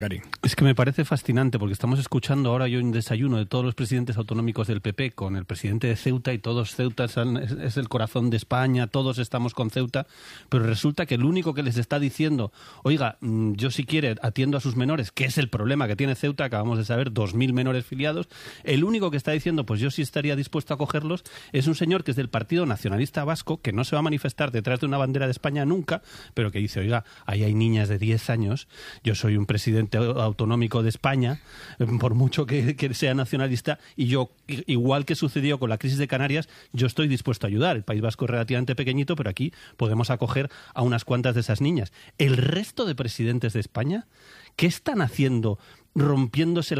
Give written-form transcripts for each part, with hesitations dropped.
Es que me parece fascinante porque estamos escuchando ahora yo un desayuno de todos los presidentes autonómicos del PP con el presidente de Ceuta y todos Ceuta es el corazón de España, todos estamos con Ceuta, pero resulta que el único que les está diciendo, oiga, yo si quiere atiendo a sus menores, que es el problema que tiene Ceuta, acabamos de saber, 2.000 menores filiados, el único que está diciendo, pues yo sí estaría dispuesto a cogerlos, es un señor que es del Partido Nacionalista Vasco, que no se va a manifestar detrás de una bandera de España nunca, pero que dice, oiga, ahí hay niñas de 10 años, yo soy un presidente autonómico de España, por mucho que sea nacionalista, y yo, igual que sucedió con la crisis de Canarias, yo estoy dispuesto a ayudar. El País Vasco es relativamente pequeñito, pero aquí podemos acoger a unas cuantas de esas niñas. El resto de presidentes de España, ¿qué están haciendo? Rompiéndose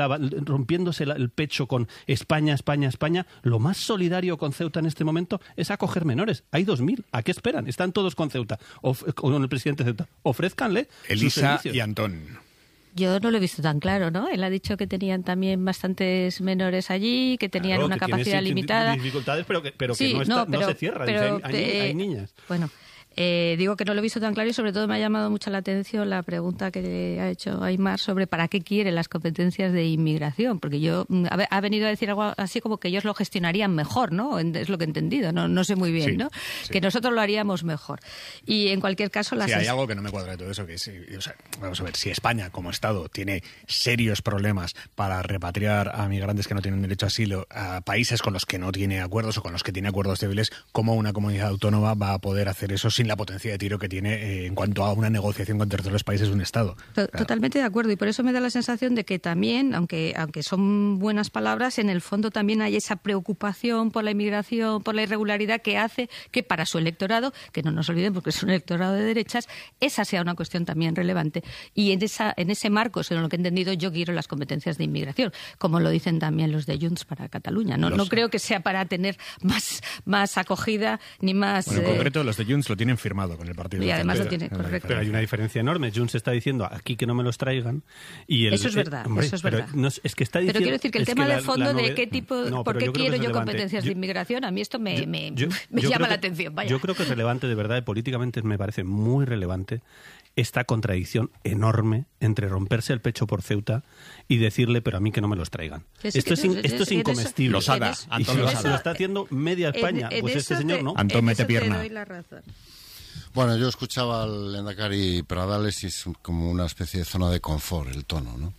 el pecho con España, España, España. Lo más solidario con Ceuta en este momento es acoger menores. Hay 2.000. ¿A qué esperan? Están todos con Ceuta, con el presidente de Ceuta. Ofrézcanle Elisa y Antón. Yo no lo he visto tan claro, ¿no? Él ha dicho que tenían también bastantes menores allí, que tenían una capacidad limitada. Dificultades, pero que sí, no se cierra. Hay niñas. Bueno, digo que no lo he visto tan claro y sobre todo me ha llamado mucho la atención la pregunta que ha hecho Aimar sobre para qué quiere las competencias de inmigración, porque yo ha venido a decir algo así como que ellos lo gestionarían mejor, ¿no? Es lo que he entendido, no sé muy bien, sí, ¿no? Sí. Que nosotros lo haríamos mejor. Y en cualquier caso... Sí, hay algo que no me cuadra de todo eso, que es, vamos a ver, si España como Estado tiene serios problemas para repatriar a migrantes que no tienen derecho a asilo a países con los que no tiene acuerdos o con los que tiene acuerdos débiles, ¿cómo una comunidad autónoma va a poder hacer eso sin la potencia de tiro que tiene en cuanto a una negociación con terceros países de un Estado? Totalmente de acuerdo, y por eso me da la sensación de que también, aunque son buenas palabras, en el fondo también hay esa preocupación por la inmigración, por la irregularidad que hace que para su electorado, que no nos olvidemos porque es un electorado de derechas, esa sea una cuestión también relevante. Y en ese marco, según lo que he entendido, yo quiero las competencias de inmigración, como lo dicen también los de Junts para Cataluña. No creo que sea para tener más acogida ni más... Bueno, en concreto los de Junts lo tienen firmado con el partido. Y además lo tiene, correcto. Pero hay una diferencia enorme. Junts está diciendo aquí que no me los traigan. Eso es verdad, eso es verdad. Es que está diciendo, pero quiero decir que el tema de fondo de qué tipo, por qué quiero yo relevante. Competencias de inmigración, a mí esto me llama la atención. Vaya. Yo creo que es relevante, de verdad, y políticamente me parece muy relevante esta contradicción enorme entre romperse el pecho por Ceuta y decirle, pero a mí que no me los traigan. Esto es incomestible. Losada, Antón Losada. Lo está haciendo media España. Pues este señor no. Antón mete pierna. Te doy la razón. Bueno, yo escuchaba al Lehendakari Pradales y es como una especie de zona de confort el tono, ¿no?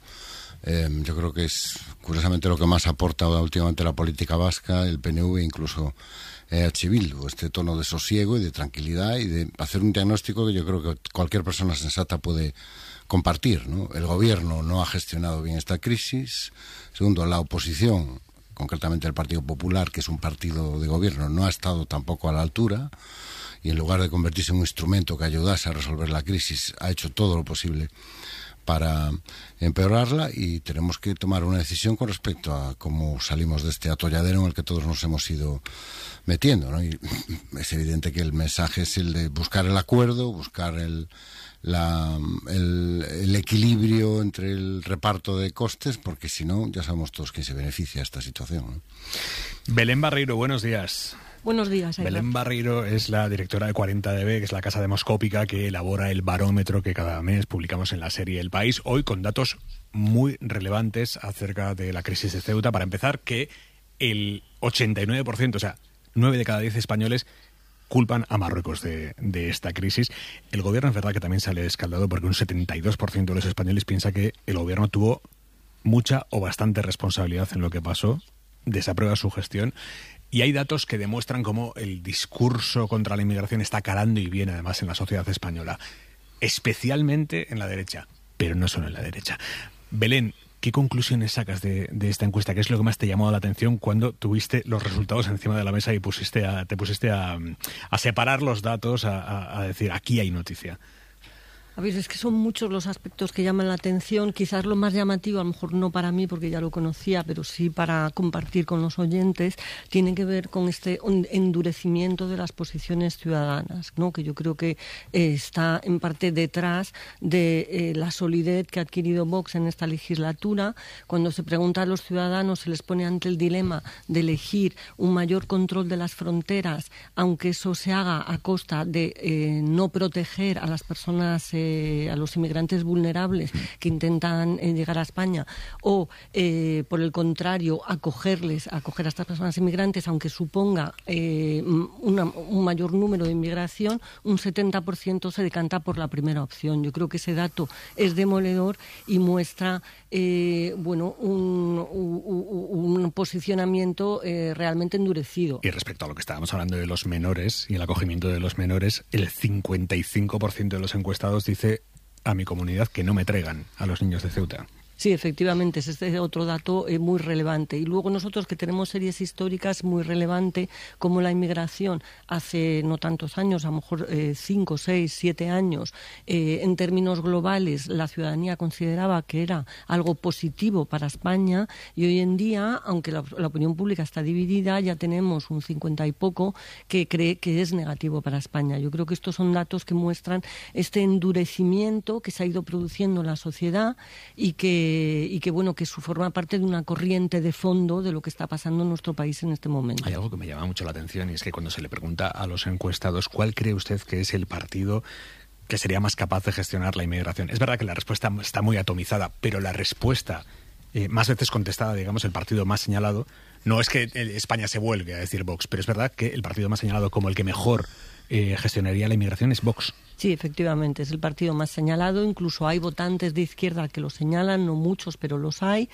Yo creo que es curiosamente lo que más aporta últimamente la política vasca, el PNV, incluso EH Bildu, este tono de sosiego y de tranquilidad y de hacer un diagnóstico que yo creo que cualquier persona sensata puede compartir, ¿no? El gobierno no ha gestionado bien esta crisis. Segundo, la oposición, concretamente el Partido Popular, que es un partido de gobierno, no ha estado tampoco a la altura y en lugar de convertirse en un instrumento que ayudase a resolver la crisis, ha hecho todo lo posible para empeorarla y tenemos que tomar una decisión con respecto a cómo salimos de este atolladero en el que todos nos hemos ido metiendo, ¿no? Y es evidente que el mensaje es el de buscar el acuerdo, buscar el equilibrio entre el reparto de costes, porque si no, ya sabemos todos quién se beneficia de esta situación, ¿no? Belén Barreiro, buenos días. Buenos días. Belén Barreiro es la directora de 40DB, que es la casa demoscópica que elabora el barómetro que cada mes publicamos en la serie El País, hoy con datos muy relevantes acerca de la crisis de Ceuta. Para empezar, que el 89%, o sea, 9 de cada 10 españoles culpan a Marruecos de esta crisis. El gobierno es verdad que también sale escaldado porque un 72% de los españoles piensa que el gobierno tuvo mucha o bastante responsabilidad en lo que pasó, desaprueba su gestión. Y hay datos que demuestran cómo el discurso contra la inmigración está calando y bien, además, en la sociedad española, especialmente en la derecha, pero no solo en la derecha. Belén, ¿qué conclusiones sacas de esta encuesta? ¿Qué es lo que más te llamó la atención cuando tuviste los resultados encima de la mesa y te pusiste a separar los datos, a decir, aquí hay noticia? A ver, es que son muchos los aspectos que llaman la atención. Quizás lo más llamativo, a lo mejor no para mí porque ya lo conocía, pero sí para compartir con los oyentes, tiene que ver con este endurecimiento de las posiciones ciudadanas, ¿no? Que yo creo que está en parte detrás de la solidez que ha adquirido Vox en esta legislatura. Cuando se pregunta a los ciudadanos, se les pone ante el dilema de elegir un mayor control de las fronteras, aunque eso se haga a costa de no proteger a las personas a los inmigrantes vulnerables que intentan llegar a España, o por el contrario acoger a estas personas inmigrantes, aunque suponga un mayor número de inmigración, un 70% se decanta por la primera opción. Yo creo que ese dato es demoledor y muestra un posicionamiento realmente endurecido. Y respecto a lo que estábamos hablando de los menores y el acogimiento de los menores, el 55% de los encuestados dice a mi comunidad que no me traigan a los niños de Ceuta. Sí, efectivamente, es este otro dato muy relevante. Y luego nosotros, que tenemos series históricas muy relevante, como la inmigración hace no tantos años, a lo mejor 5, 6, 7 años, en términos globales la ciudadanía consideraba que era algo positivo para España, y hoy en día, aunque la opinión pública está dividida, ya tenemos un 50 y poco que cree que es negativo para España. Yo creo que estos son datos que muestran este endurecimiento que se ha ido produciendo en la sociedad y que forma parte de una corriente de fondo de lo que está pasando en nuestro país en este momento. Hay algo que me llama mucho la atención, y es que cuando se le pregunta a los encuestados cuál cree usted que es el partido que sería más capaz de gestionar la inmigración, es verdad que la respuesta está muy atomizada, pero la respuesta más veces contestada, digamos, el partido más señalado, no es que España se vuelque a decir Vox, pero es verdad que el partido más señalado como el que mejor gestionaría la inmigración es Vox. Sí, efectivamente, es el partido más señalado. Incluso hay votantes de izquierda que lo señalan, no muchos, pero los hay.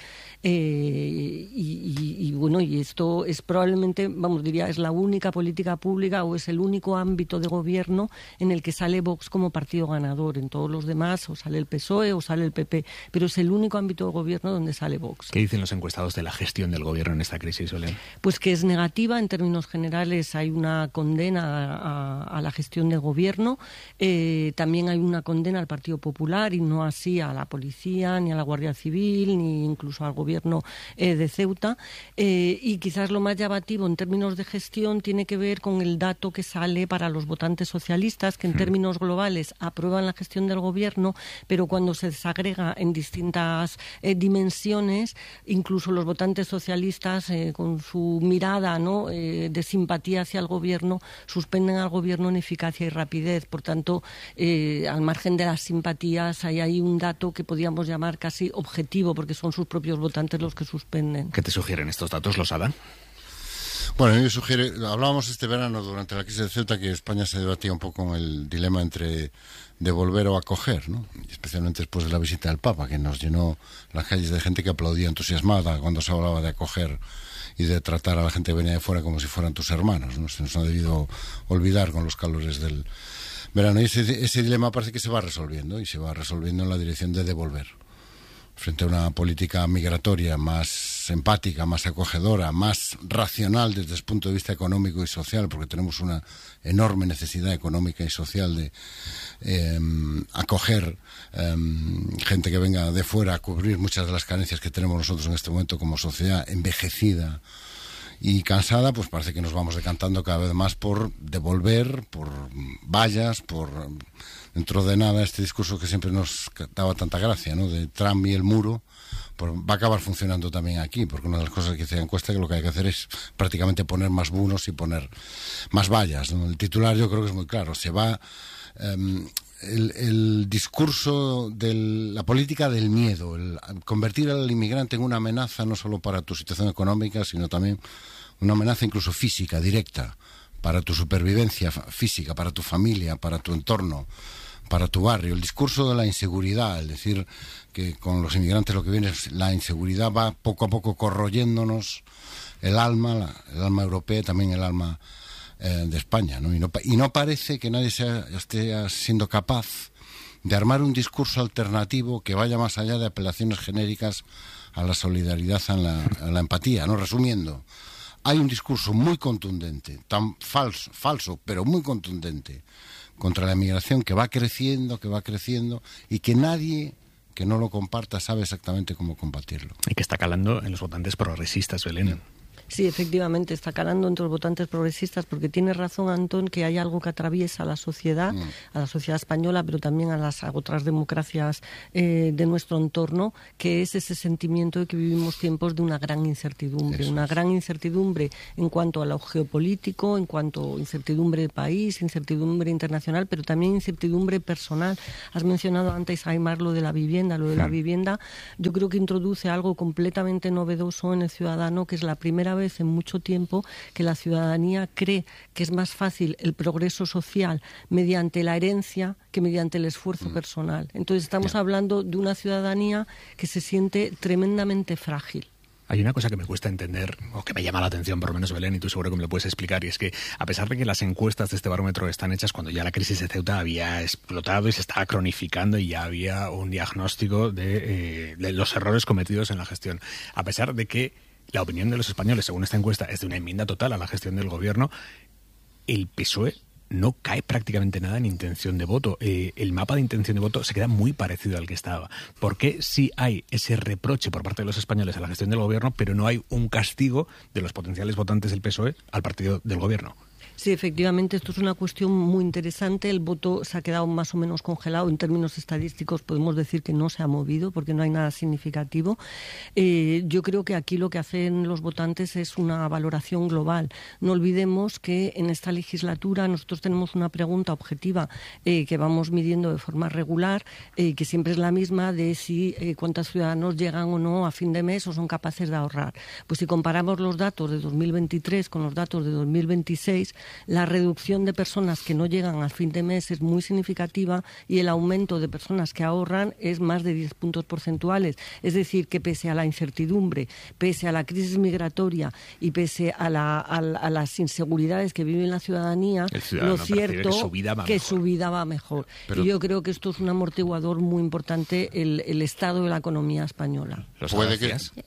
Y esto es probablemente, diría, es la única política pública o es el único ámbito de gobierno en el que sale Vox como partido ganador. En todos los demás o sale el PSOE o sale el PP, pero es el único ámbito de gobierno donde sale Vox. ¿Qué dicen los encuestados de la gestión del gobierno en esta crisis, Belén? Pues que es negativa. En términos generales hay una condena a la gestión del gobierno. También hay una condena al Partido Popular y no así a la policía, ni a la Guardia Civil, ni incluso al gobierno de Ceuta. Y quizás lo más llamativo en términos de gestión tiene que ver con el dato que sale para los votantes socialistas, que en términos globales aprueban la gestión del gobierno, pero cuando se desagrega en distintas dimensiones, incluso los votantes socialistas, con su mirada de simpatía hacia el gobierno, suspenden al gobierno en eficacia y rapidez. Por tanto, al margen de las simpatías, hay ahí un dato que podríamos llamar casi objetivo, porque son sus propios votantes los que suspenden. ¿Qué te sugieren estos datos, Losada? Bueno, a mí me sugiere, hablábamos este verano durante la crisis de Ceuta que España se debatía un poco con el dilema entre devolver o acoger, ¿no? Especialmente después de la visita del Papa, que nos llenó las calles de gente que aplaudía entusiasmada cuando se hablaba de acoger y de tratar a la gente que venía de fuera como si fueran tus hermanos, ¿no? Se nos ha debido olvidar con los calores del verano. Y ese dilema parece que se va resolviendo, y se va resolviendo en la dirección de devolver. Frente a una política migratoria más empática, más acogedora, más racional desde el punto de vista económico y social, porque tenemos una enorme necesidad económica y social de acoger gente que venga de fuera a cubrir muchas de las carencias que tenemos nosotros en este momento como sociedad envejecida y cansada, pues parece que nos vamos decantando cada vez más por devolver, por vallas, por dentro de nada este discurso que siempre nos daba tanta gracia, ¿no? De Trump y el muro, pues va a acabar funcionando también aquí, porque una de las cosas que dice la encuesta es que lo que hay que hacer es prácticamente poner más muros y poner más vallas, ¿no? El titular yo creo que es muy claro, se va el discurso de la política del miedo, el convertir al inmigrante en una amenaza no solo para tu situación económica, sino también una amenaza incluso física, directa, para tu supervivencia física, para tu familia, para tu entorno, para tu barrio. El discurso de la inseguridad, es decir, que con los inmigrantes lo que viene es la inseguridad, va poco a poco corroyéndonos el alma europea, también el alma de España, ¿no? Y no parece que nadie esté siendo capaz de armar un discurso alternativo que vaya más allá de apelaciones genéricas a la solidaridad, a la empatía, ¿no? Resumiendo, hay un discurso muy contundente, tan falso, pero muy contundente, contra la inmigración que va creciendo, y que nadie que no lo comparta sabe exactamente cómo combatirlo. Y que está calando en los votantes progresistas, Belén. Sí, efectivamente, está calando entre los votantes progresistas, porque tiene razón Antón que hay algo que atraviesa a la sociedad española, pero también a otras democracias de nuestro entorno, que es ese sentimiento de que vivimos tiempos de una gran incertidumbre. Gran incertidumbre en cuanto a lo geopolítico, en cuanto a incertidumbre de país, incertidumbre internacional, pero también incertidumbre personal. Has mencionado antes, Aimar, lo de la vivienda. Lo de la vivienda yo creo que introduce algo completamente novedoso en el ciudadano, que es la primera vez en mucho tiempo que la ciudadanía cree que es más fácil el progreso social mediante la herencia que mediante el esfuerzo personal. Entonces estamos hablando de una ciudadanía que se siente tremendamente frágil. Hay una cosa que me cuesta entender, o que me llama la atención, por lo menos, Belén, y tú seguro que me lo puedes explicar, y es que a pesar de que las encuestas de este barómetro están hechas cuando ya la crisis de Ceuta había explotado y se estaba cronificando y ya había un diagnóstico de los errores cometidos en la gestión, a pesar de que la opinión de los españoles, según esta encuesta, es de una enmienda total a la gestión del gobierno, el PSOE no cae prácticamente nada en intención de voto. El mapa de intención de voto se queda muy parecido al que estaba. ¿Por qué sí hay ese reproche por parte de los españoles a la gestión del gobierno, pero no hay un castigo de los potenciales votantes del PSOE al partido del gobierno? Sí, efectivamente, esto es una cuestión muy interesante. El voto se ha quedado más o menos congelado. En términos estadísticos podemos decir que no se ha movido porque no hay nada significativo. Yo creo que aquí lo que hacen los votantes es una valoración global. No olvidemos que en esta legislatura nosotros tenemos una pregunta objetiva que vamos midiendo de forma regular, que siempre es la misma, de si cuántos ciudadanos llegan o no a fin de mes o son capaces de ahorrar. Pues si comparamos los datos de 2023 con los datos de 2026, la reducción de personas que no llegan al fin de mes es muy significativa y el aumento de personas que ahorran es más de 10 puntos porcentuales. Es decir, que pese a la incertidumbre, pese a la crisis migratoria y pese a las inseguridades que vive la ciudadanía, lo cierto es que su vida va mejor. Pero, y yo creo que esto es un amortiguador muy importante, el estado de la economía española. Puede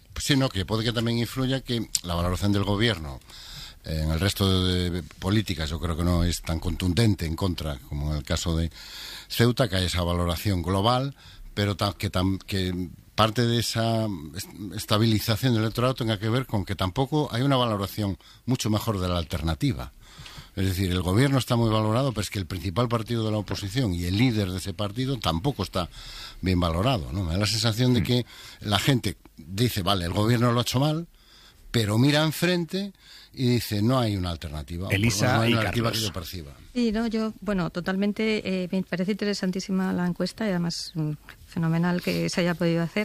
que también influya que la valoración del gobierno en el resto de políticas yo creo que no es tan contundente en contra como en el caso de Ceuta, que hay esa valoración global, pero que parte de esa estabilización del electorado tenga que ver con que tampoco hay una valoración mucho mejor de la alternativa. Es decir, el gobierno está muy valorado, pero es que el principal partido de la oposición y el líder de ese partido tampoco está bien valorado, ¿no? Me da la sensación de que la gente dice, vale, el gobierno lo ha hecho mal, pero mira enfrente y dice, no hay una alternativa. Elisa, no hay una y alternativa Carlos. que yo perciba. Sí, no, totalmente, me parece interesantísima la encuesta y además fenomenal que se haya podido hacer.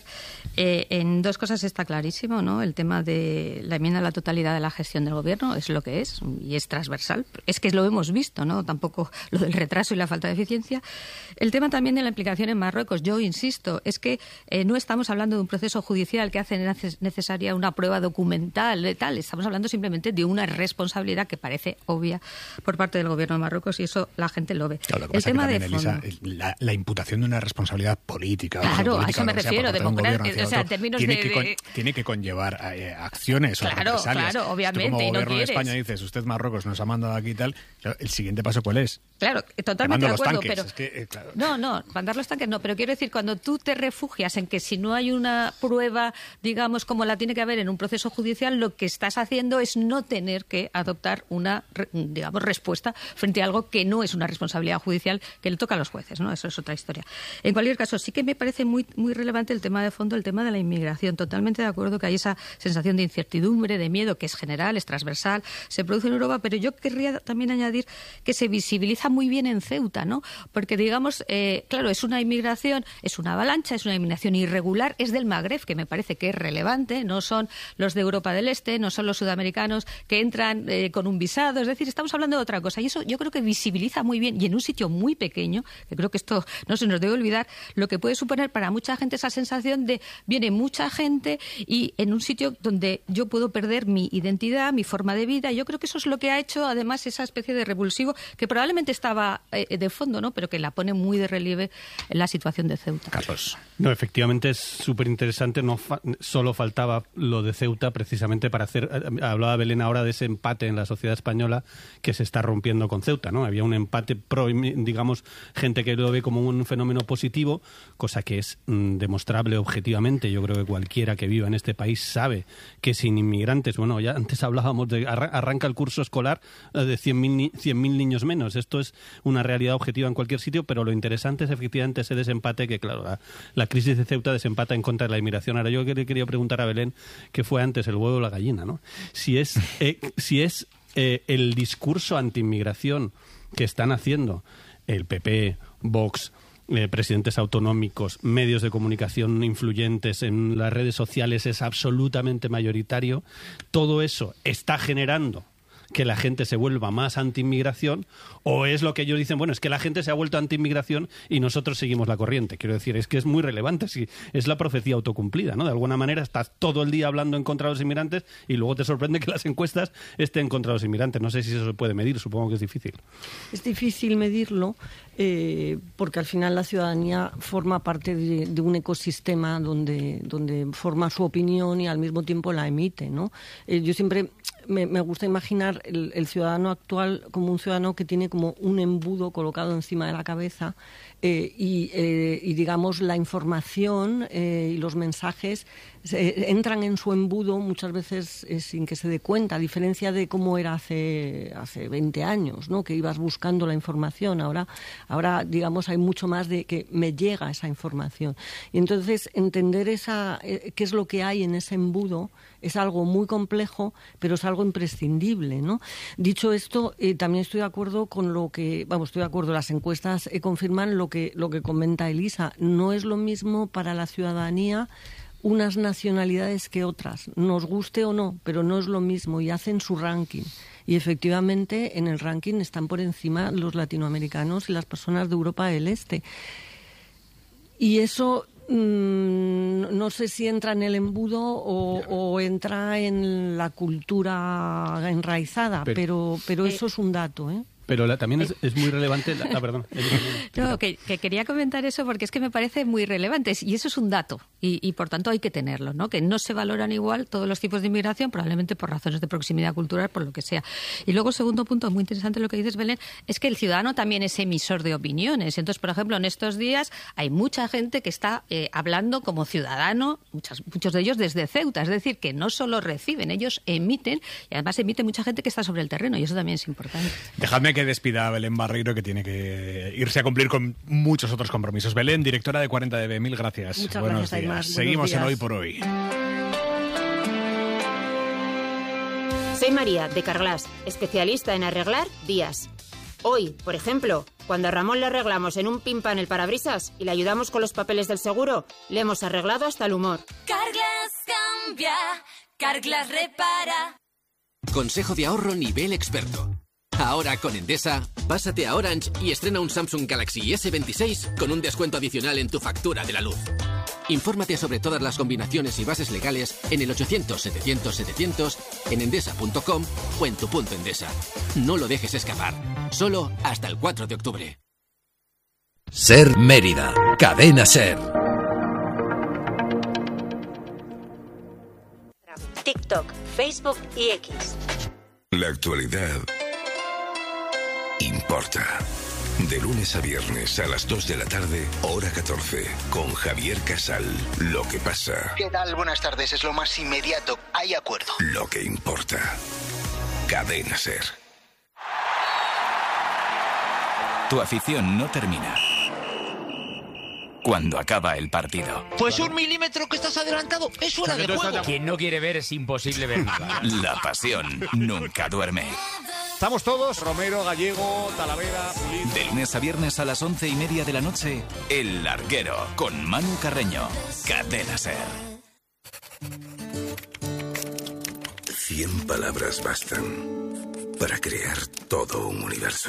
En dos cosas está clarísimo, ¿no? El tema de la enmienda a la totalidad de la gestión del gobierno es lo que es y es transversal. Es que lo hemos visto, ¿no? Tampoco lo del retraso y la falta de eficiencia. El tema también de la implicación en Marruecos, yo insisto, es que no estamos hablando de un proceso judicial que hace necesaria una prueba documental de tal. Estamos hablando simplemente de una responsabilidad que parece obvia por parte del gobierno de Marruecos y eso la gente lo ve. Claro, lo que el pasa tema que de también, Elisa, la imputación de una responsabilidad política. Claro, a eso me refiero, democrática, o sea, en términos tiene que conllevar acciones o represalias. Claro, obviamente. Como y gobierno no de España dices, usted Marruecos nos ha mandado aquí y tal, el siguiente paso ¿cuál es? Claro, totalmente de acuerdo, tanques, pero es que, claro. No, mandar los tanques no, pero quiero decir, cuando tú te refugias en que si no hay una prueba, digamos, como la tiene que haber en un proceso judicial, lo que estás haciendo es no tener que adoptar una, digamos, respuesta frente a algo que no es una responsabilidad judicial que le toca a los jueces, ¿no? Eso es otra historia. En cualquier caso, sí que me parece muy, muy relevante el tema de fondo, el tema de la inmigración. Totalmente de acuerdo que hay esa sensación de incertidumbre, de miedo, que es general, es transversal, se produce en Europa, pero yo querría también añadir que se visibiliza muy bien en Ceuta, ¿no? Porque, digamos, claro, es una inmigración, es una avalancha, es una inmigración irregular, es del Magreb, que me parece que es relevante, no son los de Europa del Este, no son los sudamericanos que entran con un visado, es decir, estamos hablando de otra cosa. Y eso yo creo que visibiliza muy bien, y en un sitio muy pequeño, que creo que esto no se nos debe olvidar, lo que puede suponer para mucha gente esa sensación de viene mucha gente y en un sitio donde yo puedo perder mi identidad, mi forma de vida. Yo creo que eso es lo que ha hecho además esa especie de revulsivo que probablemente estaba de fondo, ¿no? Pero que la pone muy de relieve en la situación de Ceuta. Carlos. No, efectivamente es súper interesante. No solo faltaba lo de Ceuta precisamente para hacer. Hablaba Belén ahora de ese empate en la sociedad española que se está rompiendo con Ceuta, ¿no? Había un empate pro, digamos, gente que lo ve como un fenómeno positivo cosa que es demostrable objetivamente. Yo creo que cualquiera que viva en este país sabe que sin inmigrantes, bueno, ya antes hablábamos de arranca el curso escolar de 100.000 niños menos. Esto es una realidad objetiva en cualquier sitio, pero lo interesante es efectivamente ese desempate que, claro, la crisis de Ceuta desempata en contra de la inmigración. Ahora, yo le quería preguntar a Belén qué fue antes, el huevo o la gallina, ¿no? Si es el discurso anti-inmigración que están haciendo el PP, Vox, presidentes autonómicos, medios de comunicación influyentes en las redes sociales es absolutamente mayoritario, todo eso está generando que la gente se vuelva más anti-inmigración, o es lo que ellos dicen, bueno, es que la gente se ha vuelto anti-inmigración y nosotros seguimos la corriente. Quiero decir, es que es muy relevante, es la profecía autocumplida, ¿no? De alguna manera estás todo el día hablando en contra de los inmigrantes y luego te sorprende que las encuestas estén contra los inmigrantes. No sé si eso se puede medir, supongo que es difícil. Es difícil medirlo porque al final la ciudadanía forma parte de un ecosistema donde forma su opinión y al mismo tiempo la emite, ¿no? Yo siempre me gusta imaginar el ciudadano actual como un ciudadano que tiene como un embudo colocado encima de la cabeza y digamos la información y los mensajes entran en su embudo muchas veces sin que se dé cuenta, a diferencia de cómo era hace 20 años, ¿no? Que ibas buscando la información. Ahora digamos hay mucho más de que me llega esa información, y entonces entender qué es lo que hay en ese embudo es algo muy complejo, pero es algo imprescindible, ¿no? Dicho esto, también estoy de acuerdo con las encuestas confirman lo que comenta Elisa. No es lo mismo para la ciudadanía unas nacionalidades que otras, nos guste o no, pero no es lo mismo, y hacen su ranking. Y efectivamente en el ranking están por encima los latinoamericanos y las personas de Europa del Este. Y eso no sé si entra en el embudo o entra en la cultura enraizada, pero eso es un dato, ¿eh? Pero también es muy relevante... perdón. No, que quería comentar eso porque es que me parece muy relevante y eso es un dato y por tanto hay que tenerlo, ¿no? Que no se valoran igual todos los tipos de inmigración, probablemente por razones de proximidad cultural, por lo que sea. Y luego, segundo punto, muy interesante lo que dices, Belén, es que el ciudadano también es emisor de opiniones. Entonces, por ejemplo, en estos días hay mucha gente que está hablando como ciudadano, muchos de ellos desde Ceuta, es decir, que no solo reciben, ellos emiten, y además emite mucha gente que está sobre el terreno, y eso también es importante. Dejadme que despida a Belén Barreiro, que tiene que irse a cumplir con muchos otros compromisos. Belén, directora de 40dB, mil gracias. Muchas Buenos gracias, días. Aymar. Seguimos en Hoy por Hoy. Soy María, de Carglass, especialista en arreglar vías. Hoy, por ejemplo, cuando a Ramón le arreglamos en un pimpan el parabrisas y le ayudamos con los papeles del seguro, le hemos arreglado hasta el humor. Carglass cambia, Carglass repara. Consejo de ahorro nivel experto. Ahora con Endesa, pásate a Orange y estrena un Samsung Galaxy S26 con un descuento adicional en tu factura de la luz. Infórmate sobre todas las combinaciones y bases legales en el 800-700-700, en endesa.com o en tu punto Endesa. No lo dejes escapar. Solo hasta el 4 de octubre. Ser Mérida. Cadena Ser. TikTok, Facebook y X. La actualidad importa. De lunes a viernes a las 2 de la tarde, hora 14, con Javier Casal. Lo que pasa. ¿Qué tal? Buenas tardes. Es lo más inmediato. Hay acuerdo. Lo que importa. Cadena Ser. Tu afición no termina cuando acaba el partido. Pues 1 milímetro que estás adelantado es fuera de juego. Quien no quiere ver es imposible ver. La pasión nunca duerme. Estamos todos, Romero, Gallego, Talavera, Pulido. De lunes a viernes a las 11:30 de la noche, El Larguero, con Manu Carreño. Cadena Ser. 100 palabras bastan para crear todo un universo.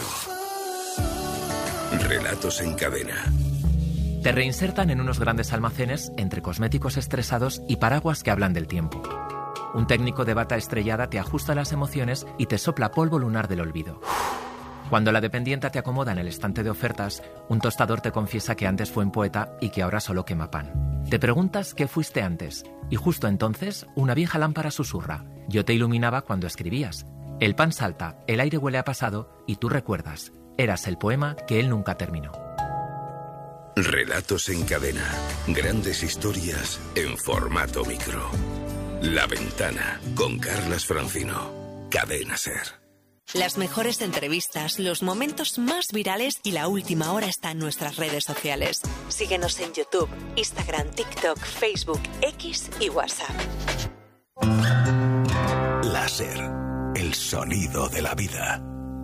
Relatos en cadena. Te reinsertan en unos grandes almacenes entre cosméticos estresados y paraguas que hablan del tiempo. Un técnico de bata estrellada te ajusta las emociones y te sopla polvo lunar del olvido. Cuando la dependienta te acomoda en el estante de ofertas, un tostador te confiesa que antes fue un poeta y que ahora solo quema pan. Te preguntas qué fuiste antes, y justo entonces una vieja lámpara susurra: yo te iluminaba cuando escribías. El pan salta, el aire huele a pasado y tú recuerdas. Eras el poema que él nunca terminó. Relatos en cadena. Grandes historias en formato micro. La Ventana, con Carlas Francino. Cadena SER. Las mejores entrevistas, los momentos más virales y la última hora está en nuestras redes sociales. Síguenos en YouTube, Instagram, TikTok, Facebook, X y WhatsApp. La SER, el sonido de la vida.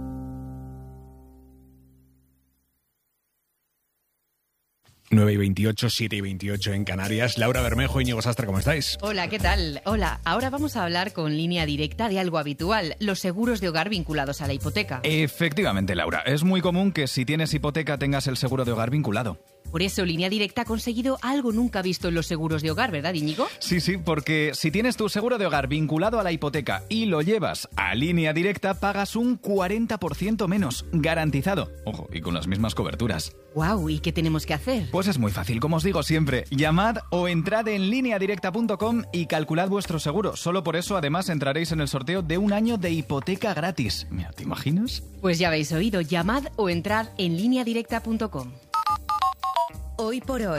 9:28, 7:28 en Canarias. Laura Bermejo, Íñigo Sastre, ¿cómo estáis? Hola, ¿qué tal? Hola, ahora vamos a hablar con Línea Directa de algo habitual, los seguros de hogar vinculados a la hipoteca. Efectivamente, Laura. Es muy común que si tienes hipoteca tengas el seguro de hogar vinculado. Por eso Línea Directa ha conseguido algo nunca visto en los seguros de hogar, ¿verdad, Íñigo? Sí, porque si tienes tu seguro de hogar vinculado a la hipoteca y lo llevas a Línea Directa, pagas un 40% menos, garantizado. Ojo, y con las mismas coberturas. Guau, ¿y qué tenemos que hacer? Pues es muy fácil, como os digo siempre. Llamad o entrad en lineadirecta.com y calculad vuestro seguro. Solo por eso, además, entraréis en el sorteo de un año de hipoteca gratis. Mira, ¿te imaginas? Pues ya habéis oído, llamad o entrad en lineadirecta.com. Hoy por hoy,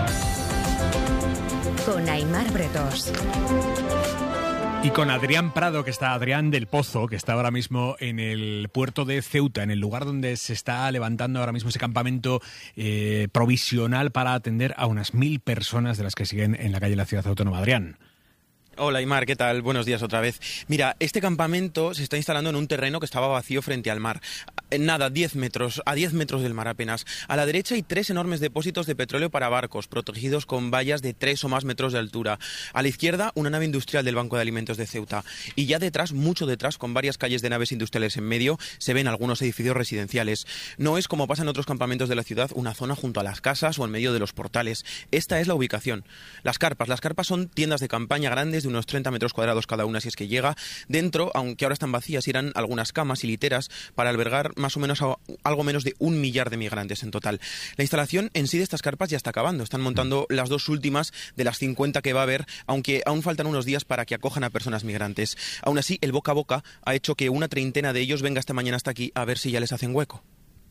con Aimar Bretos. Y con Adrián Prado, que está Adrián del Pozo, que está ahora mismo en el puerto de Ceuta, en el lugar donde se está levantando ahora mismo ese campamento provisional para atender a unas 1.000 personas de las que siguen en la calle de la Ciudad Autónoma. Adrián. Hola Aimar, ¿qué tal? Buenos días otra vez. Mira, este campamento se está instalando en un terreno que estaba vacío frente al mar. Nada, a 10 metros del mar apenas. A la derecha hay 3 enormes depósitos de petróleo para barcos, protegidos con vallas de 3 o más metros de altura. A la izquierda, una nave industrial del Banco de Alimentos de Ceuta. Y ya detrás, mucho detrás, con varias calles de naves industriales en medio, se ven algunos edificios residenciales. No es como pasa en otros campamentos de la ciudad, una zona junto a las casas o en medio de los portales. Esta es la ubicación. Las carpas son tiendas de campaña grandes de unos 30 metros cuadrados cada una si es que llega. Dentro, aunque ahora están vacías, irán algunas camas y literas para albergar más o menos algo menos de 1 millar de migrantes en total. La instalación en sí de estas carpas ya está acabando. Están montando las 2 últimas de las 50 que va a haber, aunque aún faltan unos días para que acojan a personas migrantes. Aún así, el boca a boca ha hecho que una treintena de ellos venga esta mañana hasta aquí a ver si ya les hacen hueco.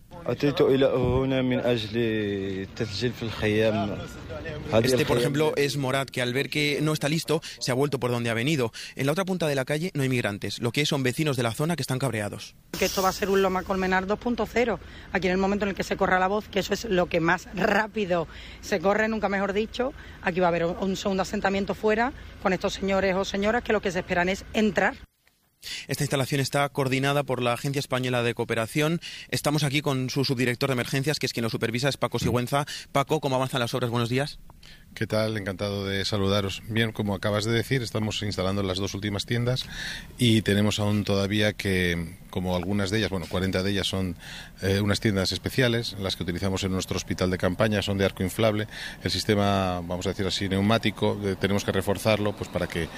Este, por ejemplo, es Morad, que al ver que no está listo, se ha vuelto por donde ha venido. En la otra punta de la calle no hay migrantes, lo que son vecinos de la zona que están cabreados. Que esto va a ser un Loma Colmenar 2.0. Aquí en el momento en el que se corra la voz, que eso es lo que más rápido se corre, nunca mejor dicho, aquí va a haber un segundo asentamiento fuera con estos señores o señoras que lo que se esperan es entrar. Esta instalación está coordinada por la Agencia Española de Cooperación. Estamos aquí con su subdirector de emergencias, que es quien lo supervisa, es Paco Sigüenza. Paco, ¿cómo avanzan las obras? Buenos días. ¿Qué tal? Encantado de saludaros. Bien, como acabas de decir, estamos instalando las 2 últimas tiendas y tenemos aún todavía que, como algunas de ellas, 40 de ellas son unas tiendas especiales, las que utilizamos en nuestro hospital de campaña, son de arco inflable. El sistema, vamos a decir así, neumático, tenemos que reforzarlo pues para que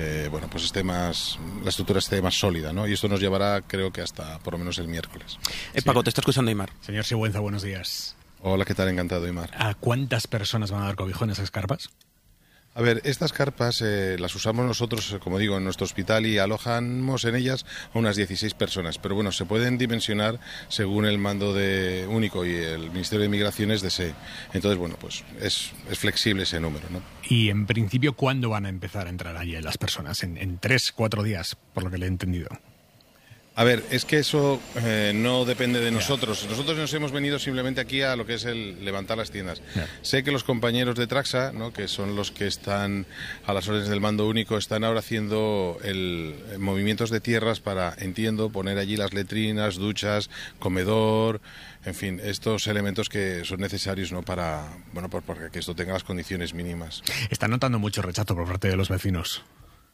la estructura esté más sólida, ¿no? Y esto nos llevará, creo que hasta por lo menos el miércoles. Paco, te está escuchando Aimar. Señor Sigüenza, buenos días. Hola, ¿qué tal? Encantado, Aimar. ¿A cuántas personas van a dar cobijo en esas carpas? A ver, estas carpas las usamos nosotros, como digo, en nuestro hospital y alojamos en ellas a unas 16 personas. Pero bueno, se pueden dimensionar según el mando único y el Ministerio de Migraciones desee. Entonces, bueno, pues es flexible ese número, ¿no? Y en principio, ¿cuándo van a empezar a entrar allí las personas? En 3-4 días, por lo que le he entendido. A ver, es que eso no depende de nosotros. Nosotros nos hemos venido simplemente aquí a lo que es el levantar las tiendas. Sé que los compañeros de Traxa, ¿no?, que son los que están a las órdenes del mando único, están ahora haciendo movimientos de tierras para, entiendo, poner allí las letrinas, duchas, comedor, en fin, estos elementos que son necesarios, ¿no?, para que esto tenga las condiciones mínimas. ¿Están notando mucho rechazo por parte de los vecinos?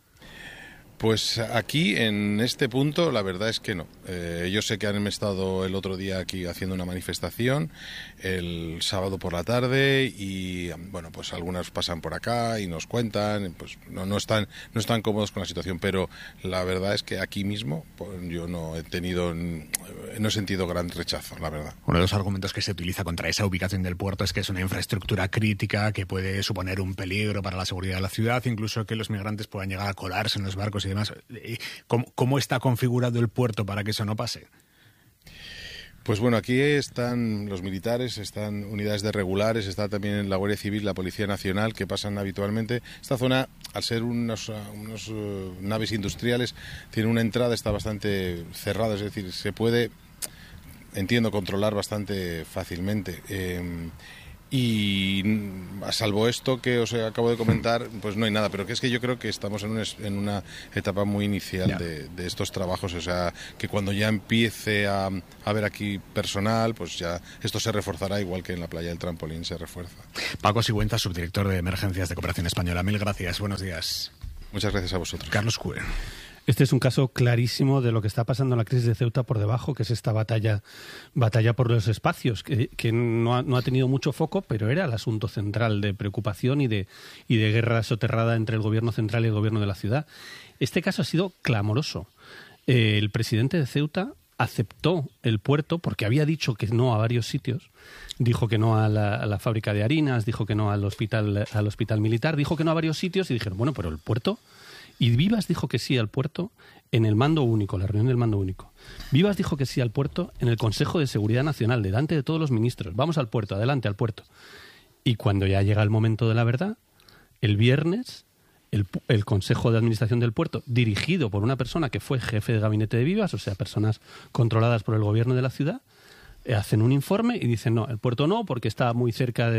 Pues aquí, en este punto, la verdad es que no. Yo sé que han estado el otro día aquí haciendo una manifestación, el sábado por la tarde, y bueno, pues algunas pasan por acá y nos cuentan, pues no están cómodos con la situación, pero la verdad es que aquí mismo pues, yo no he sentido gran rechazo, la verdad. Uno de los argumentos que se utiliza contra esa ubicación del puerto es que es una infraestructura crítica que puede suponer un peligro para la seguridad de la ciudad, incluso que los migrantes puedan llegar a colarse en los barcos y demás. ¿Cómo está configurado el puerto para que eso no pase? Pues bueno, aquí están los militares, están unidades de regulares, está también la Guardia Civil, la Policía Nacional, que pasan habitualmente. Esta zona, al ser unos naves industriales, tiene una entrada, está bastante cerrada, es decir, se puede, entiendo, controlar bastante fácilmente. Y salvo esto que os acabo de comentar, pues no hay nada, pero que es que yo creo que estamos en una etapa muy inicial de estos trabajos, o sea, que cuando ya empiece a haber aquí personal, pues ya esto se reforzará, igual que en la playa del Trampolín se refuerza. Paco Sigüenza, subdirector de Emergencias de Cooperación Española. Mil gracias, buenos días. Muchas gracias a vosotros. Carlos Cure. Este es un caso clarísimo de lo que está pasando en la crisis de Ceuta por debajo, que es esta batalla por los espacios, que no ha tenido mucho foco, pero era el asunto central de preocupación y de guerra soterrada entre el gobierno central y el gobierno de la ciudad. Este caso ha sido clamoroso. El presidente de Ceuta aceptó el puerto porque había dicho que no a varios sitios. Dijo que no a la fábrica de harinas, dijo que no al hospital militar, dijo que no a varios sitios y dijeron, bueno, pero el puerto... Y Vivas dijo que sí al puerto en el mando único, la reunión del mando único. Vivas dijo que sí al puerto en el Consejo de Seguridad Nacional, delante de todos los ministros. Vamos al puerto, adelante al puerto. Y cuando ya llega el momento de la verdad, el viernes, el Consejo de Administración del puerto, dirigido por una persona que fue jefe de gabinete de Vivas, o sea, personas controladas por el gobierno de la ciudad, hacen un informe y dicen, no, el puerto no, porque está muy cerca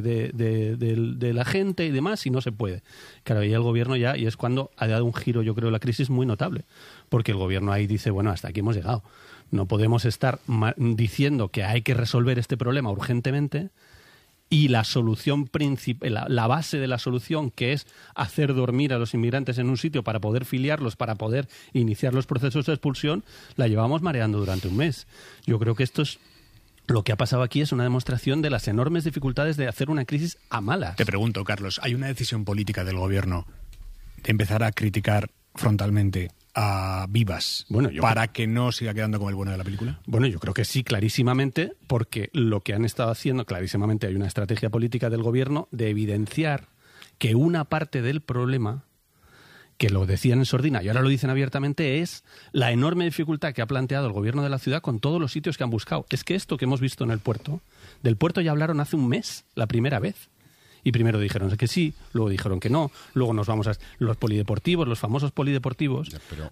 de la gente y demás, y no se puede. Claro, ahí el gobierno ya, y es cuando ha dado un giro, yo creo, la crisis muy notable, porque el gobierno ahí dice, bueno, hasta aquí hemos llegado. No podemos estar diciendo que hay que resolver este problema urgentemente y la solución principal, la base de la solución, que es hacer dormir a los inmigrantes en un sitio para poder filiarlos, para poder iniciar los procesos de expulsión, la llevamos mareando durante un mes. Yo creo que esto es... Lo que ha pasado aquí es una demostración de las enormes dificultades de hacer una crisis a malas. Te pregunto, Carlos, ¿hay una decisión política del gobierno de empezar a criticar frontalmente a Vivas para que no siga quedando como el bueno de la película? Bueno, yo creo que sí, clarísimamente, porque lo que han estado haciendo, clarísimamente hay una estrategia política del gobierno de evidenciar que una parte del problema, que lo decían en sordina y ahora lo dicen abiertamente, es la enorme dificultad que ha planteado el gobierno de la ciudad con todos los sitios que han buscado. Es que esto que hemos visto en el puerto, del puerto ya hablaron hace un mes, la primera vez. Y primero dijeron que sí, luego dijeron que no, luego nos vamos a los polideportivos, los famosos polideportivos.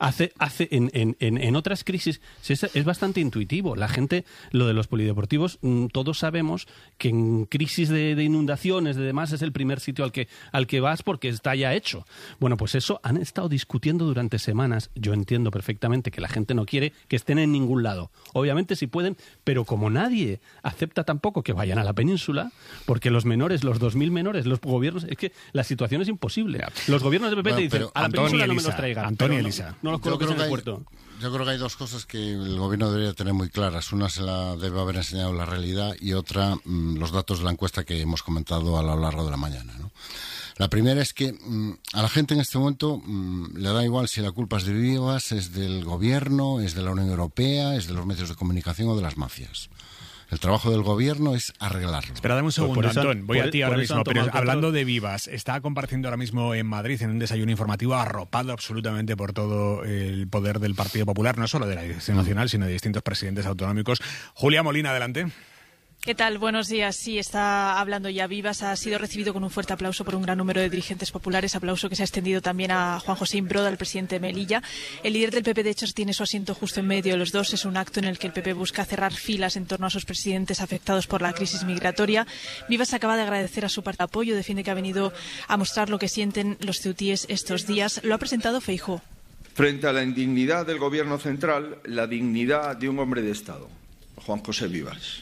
En otras crisis es bastante intuitivo. La gente, lo de los polideportivos, todos sabemos que en crisis de inundaciones, de demás, es el primer sitio al que vas porque está ya hecho. Bueno, pues eso han estado discutiendo durante semanas. Yo entiendo perfectamente que la gente no quiere que estén en ningún lado. Obviamente sí pueden, pero como nadie acepta tampoco que vayan a la península, porque los menores, los 2.000 menores, los gobiernos, es que la situación es imposible. Los gobiernos de PP te dicen, a la península no me los traigan. Antonio Elisa. No los coloques en el puerto. Yo creo que hay dos cosas que el gobierno debería tener muy claras. Una se la debe haber enseñado la realidad y otra los datos de la encuesta que hemos comentado a lo largo de la mañana, ¿no? La primera es que a la gente en este momento le da igual si la culpa es de Vivas, es del gobierno, es de la Unión Europea, es de los medios de comunicación o de las mafias. El trabajo del gobierno es arreglarlo. Espera, dame un segundo, Antón. Voy a ti ahora mismo. Pero hablando de Vivas, está compareciendo ahora mismo en Madrid en un desayuno informativo arropado absolutamente por todo el poder del Partido Popular, no solo de la Dirección Nacional, sino de distintos presidentes autonómicos. Julia Molina, adelante. ¿Qué tal? Buenos días. Sí, está hablando ya Vivas. Ha sido recibido con un fuerte aplauso por un gran número de dirigentes populares, aplauso que se ha extendido también a Juan José Imbroda, el presidente de Melilla. El líder del PP, de hecho, tiene su asiento justo en medio de los dos. Es un acto en el que el PP busca cerrar filas en torno a sus presidentes afectados por la crisis migratoria. Vivas acaba de agradecer a su partido apoyo, defiende que ha venido a mostrar lo que sienten los ceutíes estos días. Lo ha presentado Feijóo. Frente a la indignidad del Gobierno central, la dignidad de un hombre de Estado, Juan José Vivas.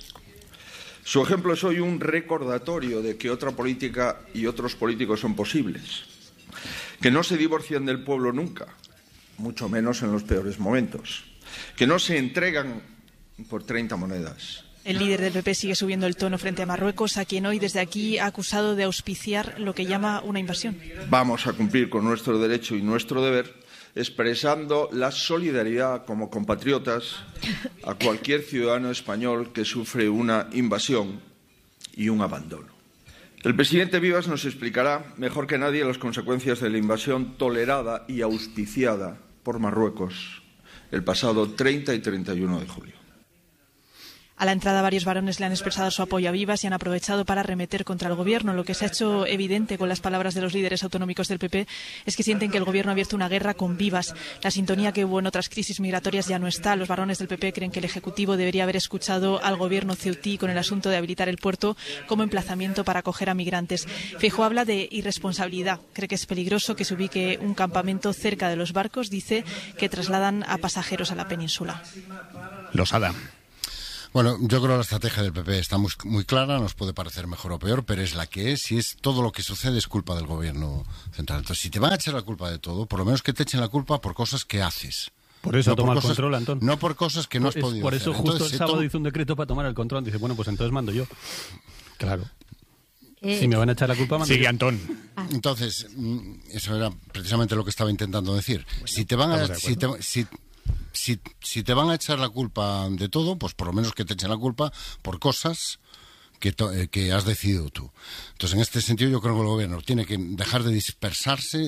Su ejemplo es hoy un recordatorio de que otra política y otros políticos son posibles, que no se divorcian del pueblo nunca, mucho menos en los peores momentos, que no se entregan por 30 monedas. El líder del PP sigue subiendo el tono frente a Marruecos, a quien hoy desde aquí ha acusado de auspiciar lo que llama una invasión. Vamos a cumplir con nuestro derecho y nuestro deber, expresando la solidaridad como compatriotas a cualquier ciudadano español que sufre una invasión y un abandono. El presidente Vivas nos explicará mejor que nadie las consecuencias de la invasión tolerada y auspiciada por Marruecos el pasado 30 y 31 de julio. A la entrada varios varones le han expresado su apoyo a Vivas y han aprovechado para arremeter contra el gobierno. Lo que se ha hecho evidente con las palabras de los líderes autonómicos del PP es que sienten que el gobierno ha abierto una guerra con Vivas. La sintonía que hubo en otras crisis migratorias ya no está. Los varones del PP creen que el Ejecutivo debería haber escuchado al gobierno ceutí con el asunto de habilitar el puerto como emplazamiento para acoger a migrantes. Feijóo habla de irresponsabilidad. Cree que es peligroso que se ubique un campamento cerca de los barcos. Dice que trasladan a pasajeros a la península. Losada. Bueno, yo creo que la estrategia del PP está muy clara, nos puede parecer mejor o peor, pero es la que es, y es todo lo que sucede es culpa del gobierno central. Entonces, si te van a echar la culpa de todo, por lo menos que te echen la culpa por cosas que haces. Por eso no toma por el control, Antón. No por cosas que no has podido Por eso hacer. justo Entonces, el sábado hizo un decreto para tomar el control. Dice, bueno, pues entonces mando yo. Claro. Si me van a echar la culpa, mando sigue yo. Antón. Entonces, eso era precisamente lo que estaba intentando decir. Bueno, si te van a... Si te van a echar la culpa de todo, pues por lo menos que te echen la culpa por cosas que has decidido tú. Entonces, en este sentido, yo creo que el gobierno tiene que dejar de dispersarse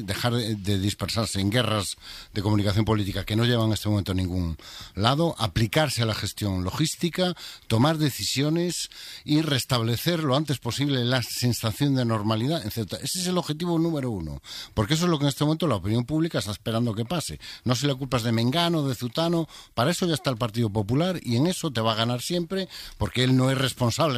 en guerras de comunicación política que no llevan en este momento a ningún lado, aplicarse a la gestión logística, tomar decisiones y restablecer lo antes posible la sensación de normalidad en Ceuta. Ese es el objetivo número uno, porque eso es lo que en este momento la opinión pública está esperando que pase. No se le culpas de Mengano, de Zutano, para eso ya está el Partido Popular y en eso te va a ganar siempre, porque él no es responsable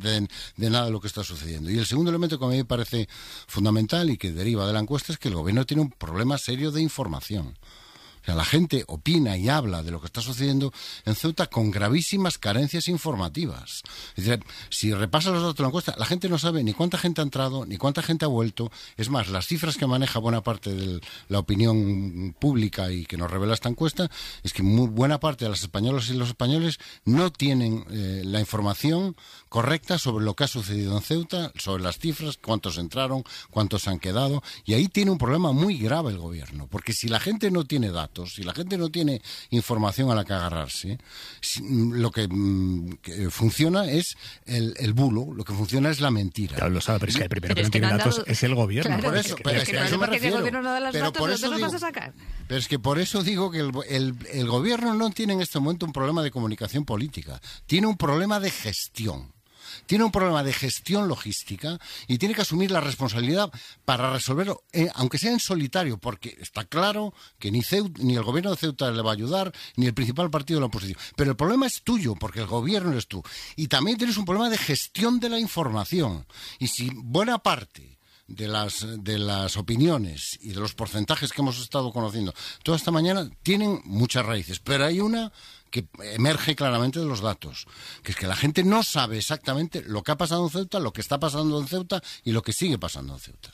de nada de lo que está sucediendo. Y el segundo elemento que a mí me parece fundamental y que deriva de la encuesta es que el gobierno tiene un problema serio de información. O sea, la gente opina y habla de lo que está sucediendo en Ceuta con gravísimas carencias informativas. Es decir, si repasas los datos de la encuesta, la gente no sabe ni cuánta gente ha entrado, ni cuánta gente ha vuelto. Es más, las cifras que maneja buena parte de la opinión pública y que nos revela esta encuesta es que muy buena parte de las españolas y los españoles no tienen la información correcta sobre lo que ha sucedido en Ceuta, sobre las cifras, cuántos entraron, cuántos han quedado. Y ahí tiene un problema muy grave el gobierno, porque si la gente no tiene datos, si la gente no tiene información a la que agarrarse, lo que funciona es el bulo, lo que funciona es la mentira. Claro, lo sabe, pero es que el primero que no tiene datos es el gobierno. Claro, por eso, pero es que a eso me refiero. El gobierno no da los datos, ¿dónde los vas a sacar? Pero es que por eso digo que el gobierno no tiene en este momento un problema de comunicación política, tiene un problema de gestión. Tiene un problema de gestión logística y tiene que asumir la responsabilidad para resolverlo, aunque sea en solitario, porque está claro que ni el gobierno de Ceuta le va a ayudar, ni el principal partido de la oposición. Pero el problema es tuyo, porque el gobierno eres tú. Y también tienes un problema de gestión de la información. Y si buena parte de las opiniones y de los porcentajes que hemos estado conociendo toda esta mañana tienen muchas raíces, pero hay una que emerge claramente de los datos, que es que la gente no sabe exactamente lo que ha pasado en Ceuta, lo que está pasando en Ceuta y lo que sigue pasando en Ceuta.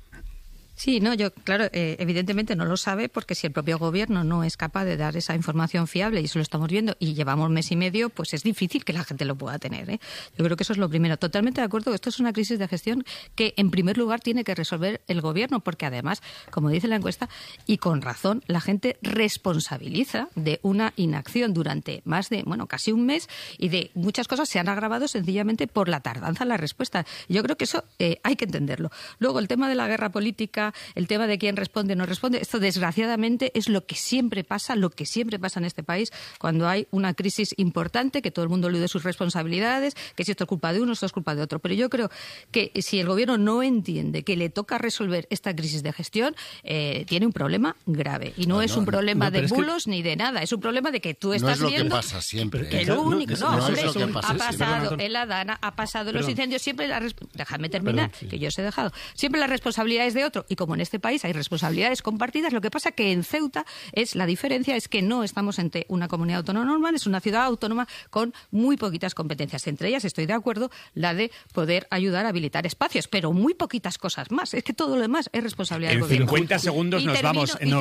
Sí, no, yo, claro, evidentemente no lo sabe porque si el propio gobierno no es capaz de dar esa información fiable, y eso lo estamos viendo, y llevamos mes y medio, pues es difícil que la gente lo pueda tener, ¿eh? Yo creo que eso es lo primero. Totalmente de acuerdo que esto es una crisis de gestión que, en primer lugar, tiene que resolver el gobierno, porque además, como dice la encuesta, y con razón, la gente responsabiliza de una inacción durante más de, casi un mes, y de muchas cosas se han agravado sencillamente por la tardanza en la respuesta. Yo creo que eso hay que entenderlo. Luego, el tema de la guerra política, el tema de quién responde o no responde, esto desgraciadamente es lo que siempre pasa en este país cuando hay una crisis importante, que todo el mundo elude sus responsabilidades, que si esto es culpa de uno, esto es culpa de otro. Pero yo creo que si el gobierno no entiende que le toca resolver esta crisis de gestión, tiene un problema grave. Y no es un problema de bulos ni de nada, es un problema de que tú estás viendo... No es lo que pasa siempre. Que lo único, ha pasado siempre. en la Dana, ha pasado en los incendios, siempre déjame terminar, que yo os he dejado. Siempre la responsabilidad es de otro, y como en este país hay responsabilidades compartidas, lo que pasa que en Ceuta la diferencia es que no estamos ante una comunidad autónoma normal, es una ciudad autónoma con muy poquitas competencias. Entre ellas, estoy de acuerdo, la de poder ayudar a habilitar espacios, pero muy poquitas cosas más. Es que todo lo demás es responsabilidad del gobierno. En 50 segundos nos vamos. No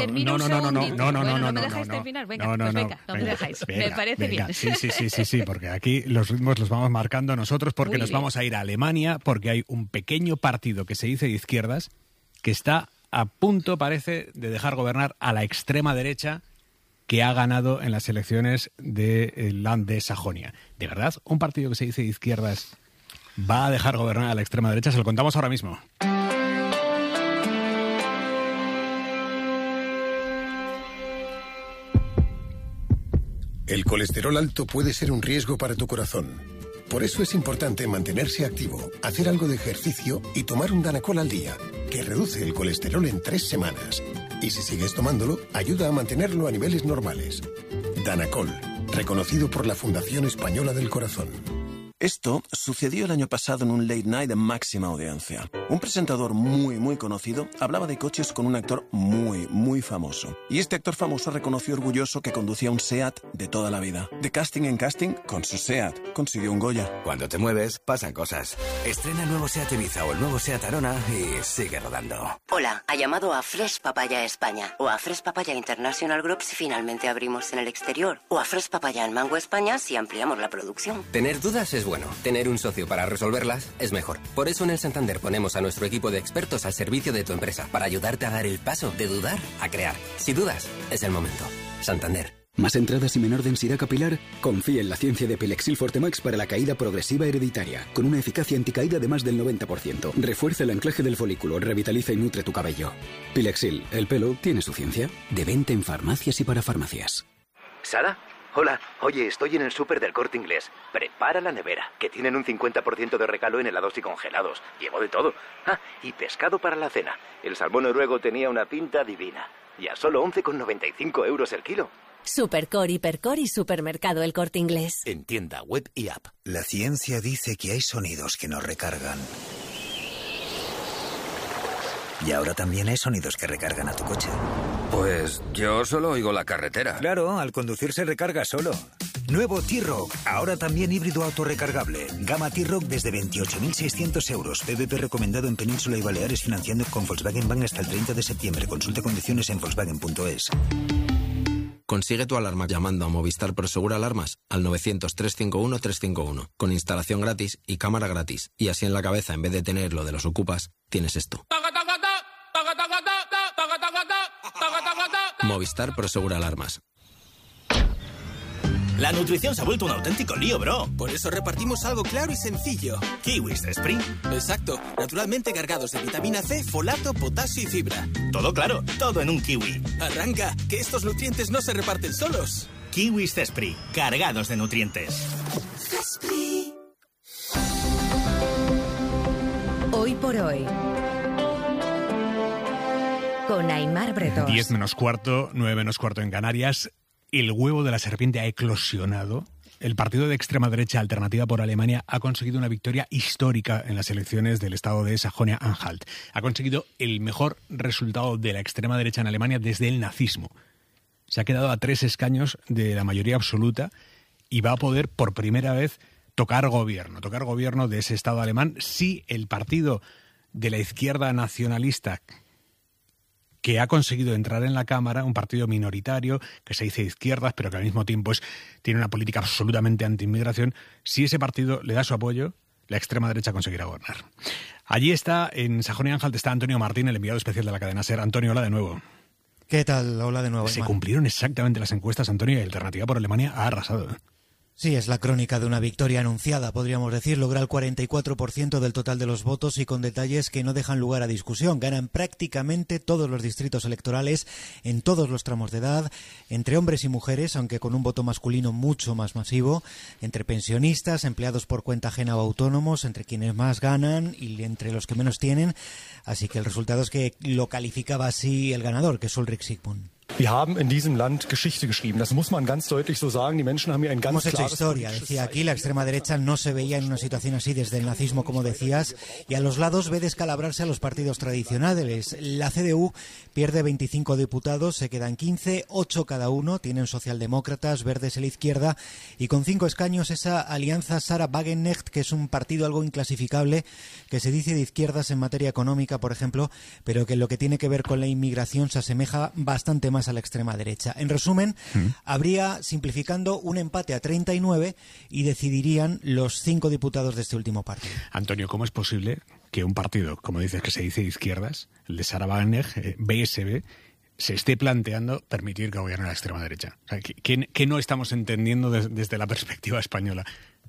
me dejáis terminar. Venga, no me dejáis. Me parece bien. Sí, porque aquí los ritmos los vamos marcando nosotros, porque nos vamos a ir a Alemania, porque hay un pequeño partido que se dice de izquierdas que está a punto, parece, de dejar gobernar a la extrema derecha que ha ganado en las elecciones del Land de Sajonia. ¿De verdad un partido que se dice de izquierdas va a dejar gobernar a la extrema derecha? Se lo contamos ahora mismo. El colesterol alto puede ser un riesgo para tu corazón. Por eso es importante mantenerse activo, hacer algo de ejercicio y tomar un Danacol al día, que reduce el colesterol en 3 semanas. Y si sigues tomándolo, ayuda a mantenerlo a niveles normales. Danacol, reconocido por la Fundación Española del Corazón. Esto sucedió el año pasado en un late night de máxima audiencia. Un presentador muy conocido hablaba de coches con un actor muy famoso. Y este actor famoso reconoció orgulloso que conducía un SEAT de toda la vida. De casting en casting, con su SEAT consiguió un Goya. Cuando te mueves, pasan cosas. Estrena el nuevo SEAT Ibiza o el nuevo SEAT Arona y sigue rodando. Hola, ha llamado a Fresh Papaya España o a Fresh Papaya International Group si finalmente abrimos en el exterior o a Fresh Papaya en Mango España si ampliamos la producción. Tener dudas es bueno. Tener un socio para resolverlas es mejor. Por eso en el Santander ponemos a nuestro equipo de expertos al servicio de tu empresa para ayudarte a dar el paso de dudar a crear. Si dudas, es el momento. Santander. ¿Más entradas y menor densidad capilar? Confía en la ciencia de Pilexil Fortemax para la caída progresiva hereditaria, con una eficacia anticaída de más del 90%. Refuerza el anclaje del folículo, revitaliza y nutre tu cabello. Pilexil, el pelo tiene su ciencia. De venta en farmacias y para farmacias. ¿Sara? Hola, oye, estoy en el súper del Corte Inglés. Prepara la nevera, que tienen un 50% de regalo en helados y congelados. Llevo de todo. Ah, y pescado para la cena. El salmón noruego tenía una pinta divina. Y a solo 11,95 euros el kilo. Supercore, Hipercore y Supermercado El Corte Inglés. En tienda, web y app. La ciencia dice que hay sonidos que nos recargan. Y ahora también hay sonidos que recargan a tu coche. Pues yo solo oigo la carretera. Claro, al conducir se recarga solo. Nuevo T-Roc, ahora también híbrido autorrecargable. Gama T-Roc desde 28.600 euros. PVP recomendado en Península y Baleares financiando con Volkswagen Bank hasta el 30 de septiembre. Consulta condiciones en Volkswagen.es. Consigue tu alarma llamando a Movistar Prosegura Alarmas al 900-351-351, con instalación gratis y cámara gratis. Y así en la cabeza, en vez de tener lo de los ocupas, tienes esto. Movistar Prosegura Alarmas. La nutrición se ha vuelto un auténtico lío, bro. Por eso repartimos algo claro y sencillo. Kiwis de Spring. Exacto, naturalmente cargados de vitamina C, folato, potasio y fibra. Todo claro, todo en un kiwi. Arranca, que estos nutrientes no se reparten solos. Kiwis de Spring, cargados de nutrientes. Hoy por hoy. Con Aimar Bretós. 10 menos cuarto, 9 menos cuarto en Canarias. El huevo de la serpiente ha eclosionado. El partido de extrema derecha Alternativa por Alemania ha conseguido una victoria histórica en las elecciones del estado de Sajonia-Anhalt. Ha conseguido el mejor resultado de la extrema derecha en Alemania desde el nazismo. Se ha quedado a 3 escaños de la mayoría absoluta y va a poder por primera vez tocar gobierno de ese estado alemán si el partido de la izquierda nacionalista que ha conseguido entrar en la Cámara, un partido minoritario que se dice de izquierdas, pero que al mismo tiempo tiene una política absolutamente anti-inmigración, si ese partido le da su apoyo, la extrema derecha conseguirá gobernar. Allí está, en Sajonia-Anhalt, está Antonio Martín, el enviado especial de la cadena SER. Antonio, hola de nuevo. ¿Qué tal? Hola de nuevo. Se cumplieron exactamente las encuestas, Antonio, y Alternativa por Alemania ha arrasado. Sí, es la crónica de una victoria anunciada, podríamos decir. Logra el 44% del total de los votos y con detalles que no dejan lugar a discusión. Ganan prácticamente todos los distritos electorales en todos los tramos de edad, entre hombres y mujeres, aunque con un voto masculino mucho más masivo, entre pensionistas, empleados por cuenta ajena o autónomos, entre quienes más ganan y entre los que menos tienen. Así que el resultado es que lo calificaba así el ganador, que es Ulrich Sigmund. Wir haben in diesem Land Geschichte geschrieben. Das muss man ganz deutlich so sagen. Die Menschen haben hier ein ganz Hemos hecho historia, decía aquí. La extrema derecha no se veía en una situación así desde el nazismo, como decías, y a los lados ve descalabrarse a los partidos tradicionales. La CDU pierde 25 diputados, se quedan 15, 8 cada uno. Tienen socialdemócratas, verdes a la izquierda, y con 5 escaños esa alianza Sarah Wagenknecht, que es un partido algo inclasificable, que se dice de izquierdas en materia económica, por ejemplo, pero que en lo que tiene que ver con la inmigración se asemeja bastante más a la extrema derecha. En resumen, habría, simplificando, un empate a 39 y decidirían los 5 diputados de este último partido. Antonio, ¿cómo es posible que un partido, como dices, que se dice de izquierdas, el de Sarah Wagenknecht, BSB, se esté planteando permitir que gobierne la extrema derecha? O sea, ¿qué no estamos entendiendo desde la perspectiva española?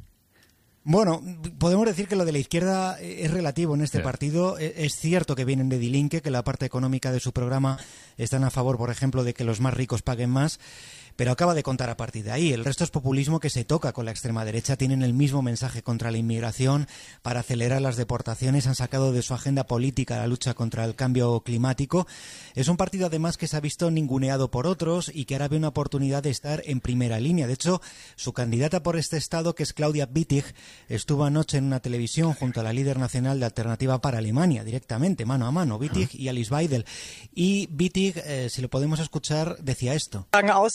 Bueno, podemos decir que lo de la izquierda es relativo en este partido. Es cierto que vienen de Die Linke, que la parte económica de su programa están a favor, por ejemplo, de que los más ricos paguen más, pero acaba de contar a partir de ahí. El resto es populismo que se toca con la extrema derecha. Tienen el mismo mensaje contra la inmigración, para acelerar las deportaciones. Han sacado de su agenda política la lucha contra el cambio climático. Es un partido además que se ha visto ninguneado por otros y que ahora ve una oportunidad de estar en primera línea. De hecho, su candidata por este estado, que es Claudia Wittig, estuvo anoche en una televisión junto a la líder nacional de Alternativa para Alemania, directamente, mano a mano, Wittig y Alice Weidel. Y Wittig, si lo podemos escuchar, decía esto.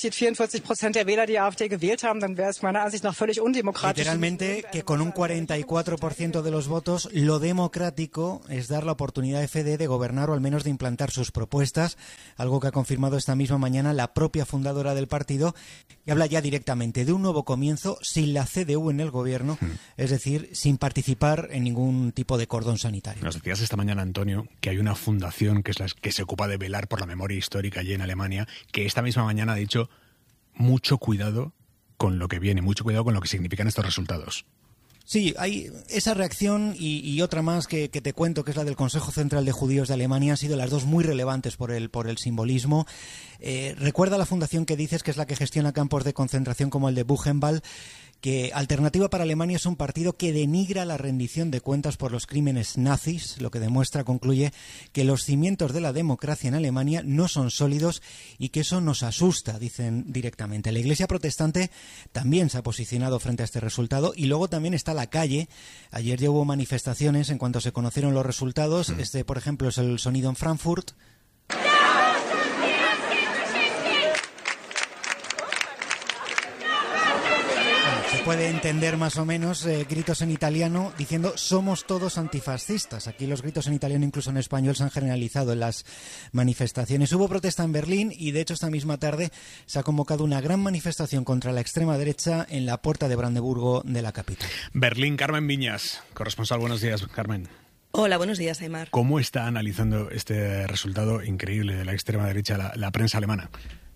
Literalmente que con un 44% de los votos, lo democrático es dar la oportunidad a AfD de gobernar o al menos de implantar sus propuestas, algo que ha confirmado esta misma mañana la propia fundadora del partido, que habla ya directamente de un nuevo comienzo sin la CDU en el gobierno, es decir, sin participar en ningún tipo de cordón sanitario. Nos decías esta mañana, Antonio, que hay una fundación que es la que se ocupa de velar por la memoria histórica allí en Alemania, que esta misma mañana ha dicho mucho cuidado con lo que viene, mucho cuidado con lo que significan estos resultados. Sí, hay esa reacción y otra más que te cuento, que es la del Consejo Central de Judíos de Alemania. Han sido las dos muy relevantes por el simbolismo. Recuerda la fundación que dices, que es la que gestiona campos de concentración como el de Buchenwald, que Alternativa para Alemania es un partido que denigra la rendición de cuentas por los crímenes nazis, lo que demuestra, concluye, que los cimientos de la democracia en Alemania no son sólidos y que eso nos asusta, dicen directamente. La Iglesia protestante también se ha posicionado frente a este resultado y luego también está la calle. Ayer ya hubo manifestaciones en cuanto se conocieron los resultados. Este, por ejemplo, es el sonido en Frankfurt. Puede entender más o menos gritos en italiano diciendo somos todos antifascistas. Aquí los gritos en italiano, incluso en español, se han generalizado en las manifestaciones. Hubo protesta en Berlín y de hecho esta misma tarde se ha convocado una gran manifestación contra la extrema derecha en la puerta de Brandeburgo de la capital. Berlín, Carmen Viñas, corresponsal. Buenos días, Carmen. Hola, buenos días, Aymar. ¿Cómo está analizando este resultado increíble de la extrema derecha la prensa alemana?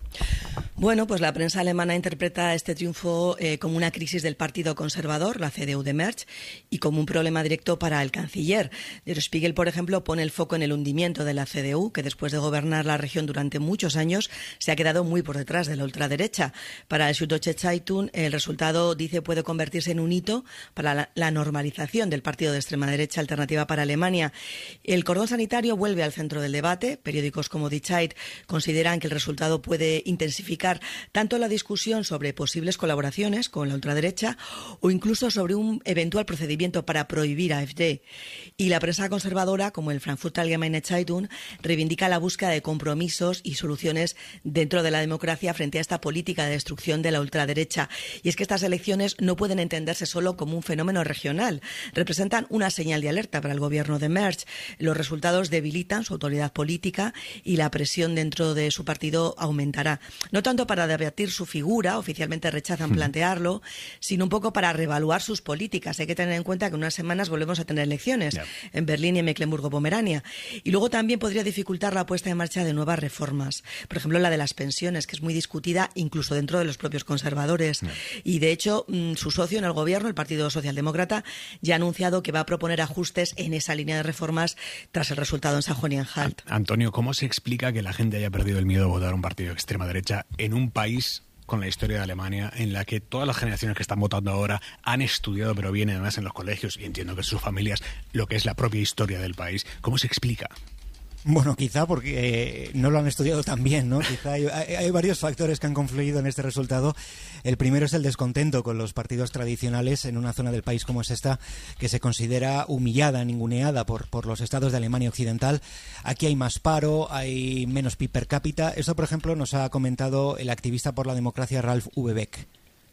Bueno, pues la prensa alemana interpreta este triunfo como una crisis del Partido Conservador, la CDU de Merz, y como un problema directo para el canciller. Der Spiegel, por ejemplo, pone el foco en el hundimiento de la CDU, que después de gobernar la región durante muchos años se ha quedado muy por detrás de la ultraderecha. Para el Süddeutsche Zeitung, el resultado, dice, puede convertirse en un hito para la normalización del partido de extrema derecha Alternativa para Alemania. El cordón sanitario vuelve al centro del debate. Periódicos como Die Zeit consideran que el resultado puede intensificar tanto la discusión sobre posibles colaboraciones con la ultraderecha o incluso sobre un eventual procedimiento para prohibir a AfD. Y la prensa conservadora, como el Frankfurter Allgemeine Zeitung, reivindica la búsqueda de compromisos y soluciones dentro de la democracia frente a esta política de destrucción de la ultraderecha. Y es que estas elecciones no pueden entenderse solo como un fenómeno regional. Representan una señal de alerta para el gobierno de Merz. Los resultados debilitan su autoridad política y la presión dentro de su partido aumentará. No tanto para debatir su figura, oficialmente rechazan plantearlo, sino un poco para reevaluar sus políticas. Hay que tener en cuenta que en unas semanas volvemos a tener elecciones en Berlín y en Mecklemburgo-Pomerania. Y luego también podría dificultar la puesta en marcha de nuevas reformas. Por ejemplo, la de las pensiones, que es muy discutida incluso dentro de los propios conservadores. Y de hecho, su socio en el gobierno, el Partido Socialdemócrata, ya ha anunciado que va a proponer ajustes en esa línea de reformas tras el resultado en Sajonia-Anhalt. Antonio, ¿cómo se explica que la gente haya perdido el miedo a votar a un partido de extrema derecha en un país con la historia de Alemania, en la que todas las generaciones que están votando ahora han estudiado, pero vienen además en los colegios, y entiendo que sus familias, lo que es la propia historia del país? ¿Cómo se explica? Bueno, quizá porque no lo han estudiado tan bien, ¿no? Quizá hay varios factores que han confluido en este resultado. El primero es el descontento con los partidos tradicionales en una zona del país como es esta, que se considera humillada, ninguneada por los estados de Alemania Occidental. Aquí hay más paro, hay menos PIB per cápita. Eso, por ejemplo, nos ha comentado el activista por la democracia Ralf Uwe Beck.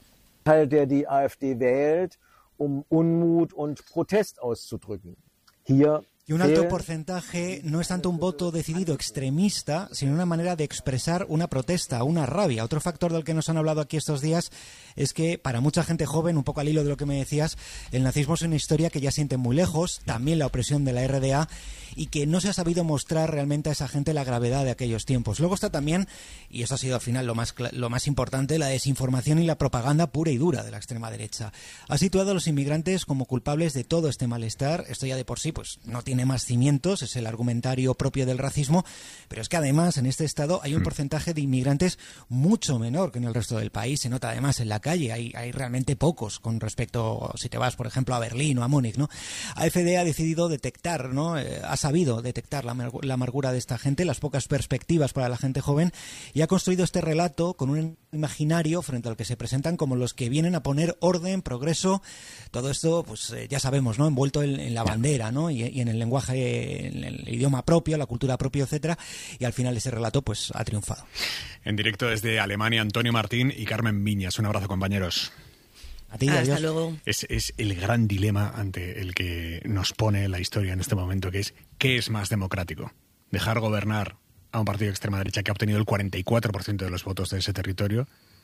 Der die AfD wählt, Unmut und Protest auszudrücken. Hier Y un alto porcentaje no es tanto un voto decidido extremista, sino una manera de expresar una protesta, una rabia. Otro factor del que nos han hablado aquí estos días es que para mucha gente joven, un poco al hilo de lo que me decías, el nazismo es una historia que ya sienten muy lejos, también la opresión de la RDA, y que no se ha sabido mostrar realmente a esa gente la gravedad de aquellos tiempos. Luego está también, y eso ha sido al final lo más importante, la desinformación y la propaganda pura y dura de la extrema derecha. Ha situado a los inmigrantes como culpables de todo este malestar. Esto ya de por sí pues no tiene tiene más cimientos, es el argumentario propio del racismo, pero es que además en este estado hay un porcentaje de inmigrantes mucho menor que en el resto del país. Se nota además en la calle, hay realmente pocos con respecto, si te vas por ejemplo a Berlín o a Múnich, ¿no? AfD ha decidido detectar, ¿no? Ha sabido detectar la amargura de esta gente, las pocas perspectivas para la gente joven, y ha construido este relato con un imaginario frente al que se presentan como los que vienen a poner orden, progreso, todo esto, pues ya sabemos, ¿no? Envuelto en la bandera, ¿no? Y en el lenguaje, en el idioma propio, la cultura propia, etcétera, y al final ese relato pues ha triunfado. En directo desde Alemania, Antonio Martín y Carmen Viñas. Un abrazo, compañeros. A ti, hasta adiós. luego. Es el gran dilema ante el que nos pone la historia en este momento, que es ¿qué es más democrático? ¿Dejar gobernar a un partido de extrema derecha que ha obtenido el 44% de los votos de ese territorio,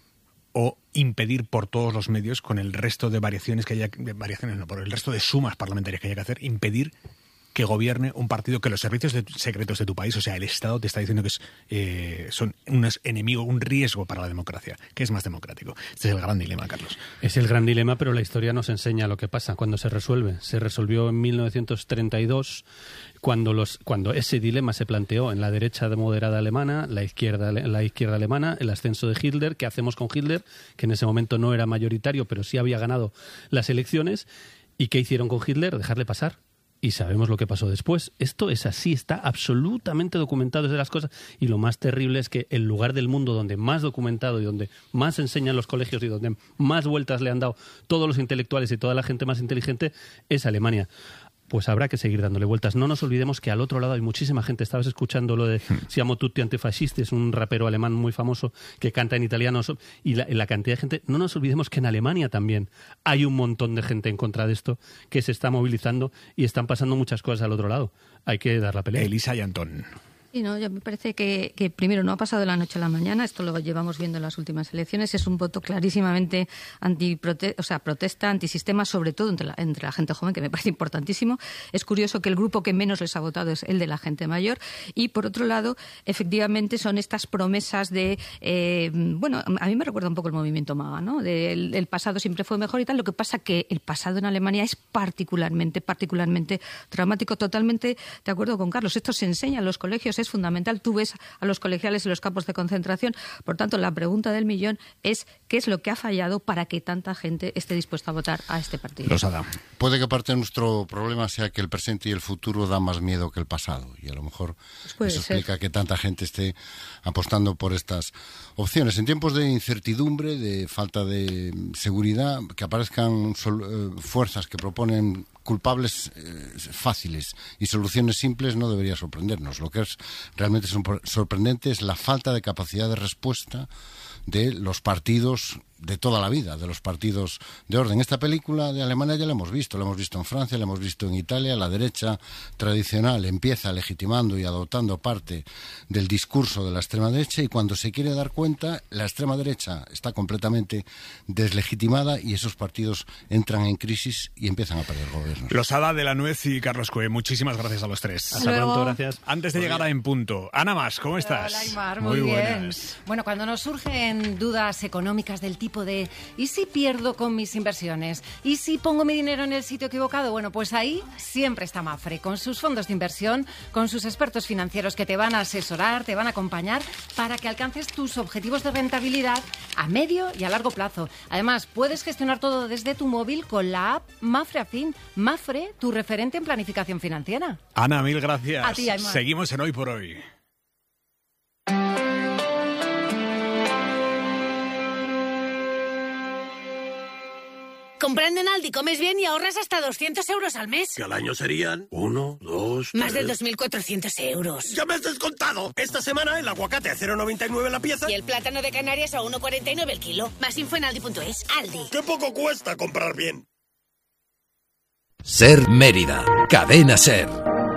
o impedir por todos los medios, con el resto de variaciones que haya, por el resto de sumas parlamentarias que haya que hacer, impedir que gobierne un partido que los servicios secretos de tu país, o sea, el Estado, te está diciendo que son unos enemigos, un riesgo para la democracia? ¿Qué es más democrático? Este es el gran dilema, Carlos. Es el gran dilema, pero la historia nos enseña lo que pasa cuando se resuelve. Se resolvió en 1932, cuando ese dilema se planteó en la derecha moderada alemana, la izquierda alemana, el ascenso de Hitler. ¿Qué hacemos con Hitler? Que en ese momento no era mayoritario, pero sí había ganado las elecciones. ¿Y qué hicieron con Hitler? Dejarle pasar. Y sabemos lo que pasó después. Esto es así, está absolutamente documentado, es de las cosas. Y lo más terrible es que el lugar del mundo donde más documentado y donde más enseñan los colegios y donde más vueltas le han dado todos los intelectuales y toda la gente más inteligente es Alemania. Pues habrá que seguir dándole vueltas. No nos olvidemos que al otro lado hay muchísima gente. Estabas escuchando lo de Siamo tutti antifascisti, es un rapero alemán muy famoso que canta en italiano, y la cantidad de gente. No nos olvidemos que en Alemania también hay un montón de gente en contra de esto, que se está movilizando y están pasando muchas cosas al otro lado. Hay que dar la pelea. Elisa y Antón. Sí, no, yo me parece que primero no ha pasado de la noche a la mañana, esto lo llevamos viendo en las últimas elecciones, es un voto clarísimamente protesta, antisistema, sobre todo entre la gente joven, que me parece importantísimo. Es curioso que el grupo que menos les ha votado es el de la gente mayor, y por otro lado, efectivamente son estas promesas de, a mí me recuerda un poco el movimiento MAGA, ¿no? El pasado siempre fue mejor y tal, lo que pasa que el pasado en Alemania es particularmente traumático. Totalmente de acuerdo con Carlos, esto se enseña en los colegios, es fundamental. Tú ves a los colegiales en los campos de concentración. Por tanto, la pregunta del millón es ¿qué es lo que ha fallado para que tanta gente esté dispuesta a votar a este partido? Puede que parte de nuestro problema sea que el presente y el futuro da más miedo que el pasado, y a lo mejor eso explica que tanta gente esté apostando por estas opciones. En tiempos de incertidumbre, de falta de seguridad, que aparezcan fuerzas que proponen culpables fáciles y soluciones simples no debería sorprendernos. Lo que es realmente sorprendente es la falta de capacidad de respuesta de los partidos de toda la vida, de los partidos de orden. Esta película de Alemania ya la hemos visto en Francia, la hemos visto en Italia. La derecha tradicional empieza legitimando y adoptando parte del discurso de la extrema derecha, y cuando se quiere dar cuenta, la extrema derecha está completamente deslegitimada y esos partidos entran en crisis y empiezan a perder gobiernos. Losada, de la Nuez y Carlos Cue, muchísimas gracias a los tres. Hasta pronto, gracias. Antes de llegar a En Punto, Ana Mas, ¿cómo estás? Hola, Aymar, muy bien. Buenas. Bueno, cuando nos surgen dudas económicas del tipo de ¿y si pierdo con mis inversiones? ¿Y si pongo mi dinero en el sitio equivocado? Bueno, pues ahí siempre está Mapfre, con sus fondos de inversión, con sus expertos financieros que te van a asesorar, te van a acompañar para que alcances tus objetivos de rentabilidad a medio y a largo plazo. Además, puedes gestionar todo desde tu móvil con la app Mapfre Afin. Mapfre, tu referente en planificación financiera. Ana, mil gracias. A ti, Aymar. Seguimos en Hoy por Hoy. Comprando en Aldi comes bien y ahorras hasta 200 euros al mes. Que al año serían 1, 2, 3... Más de 2.400 euros. ¡Ya me has descontado! Esta semana el aguacate a 0,99 la pieza. Y el plátano de Canarias a 1,49 el kilo. Más info en aldi.es. Aldi. ¡Qué poco cuesta comprar bien! Ser Mérida. Cadena Ser.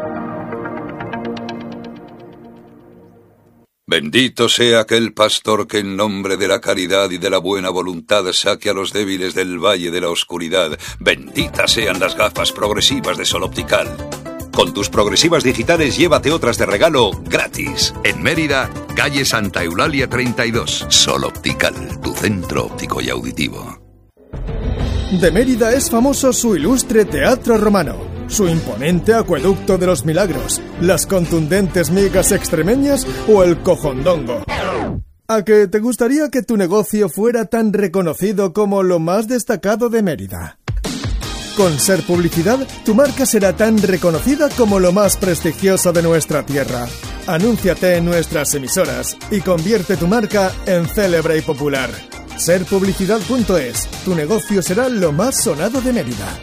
Bendito sea aquel pastor que en nombre de la caridad y de la buena voluntad saque a los débiles del valle de la oscuridad. Benditas sean las gafas progresivas de Sol Optical. Con tus progresivas digitales llévate otras de regalo gratis. En Mérida, calle Santa Eulalia 32. Sol Optical, tu centro óptico y auditivo. De Mérida es famoso su ilustre teatro romano. su imponente acueducto de los milagros, las contundentes migas extremeñas o el cojondongo. ¿A que te gustaría que tu negocio fuera tan reconocido como lo más destacado de Mérida? Con Ser Publicidad, tu marca será tan reconocida como lo más prestigioso de nuestra tierra. Anúnciate en nuestras emisoras y convierte tu marca en célebre y popular. Serpublicidad.es. Tu negocio será lo más sonado de Mérida.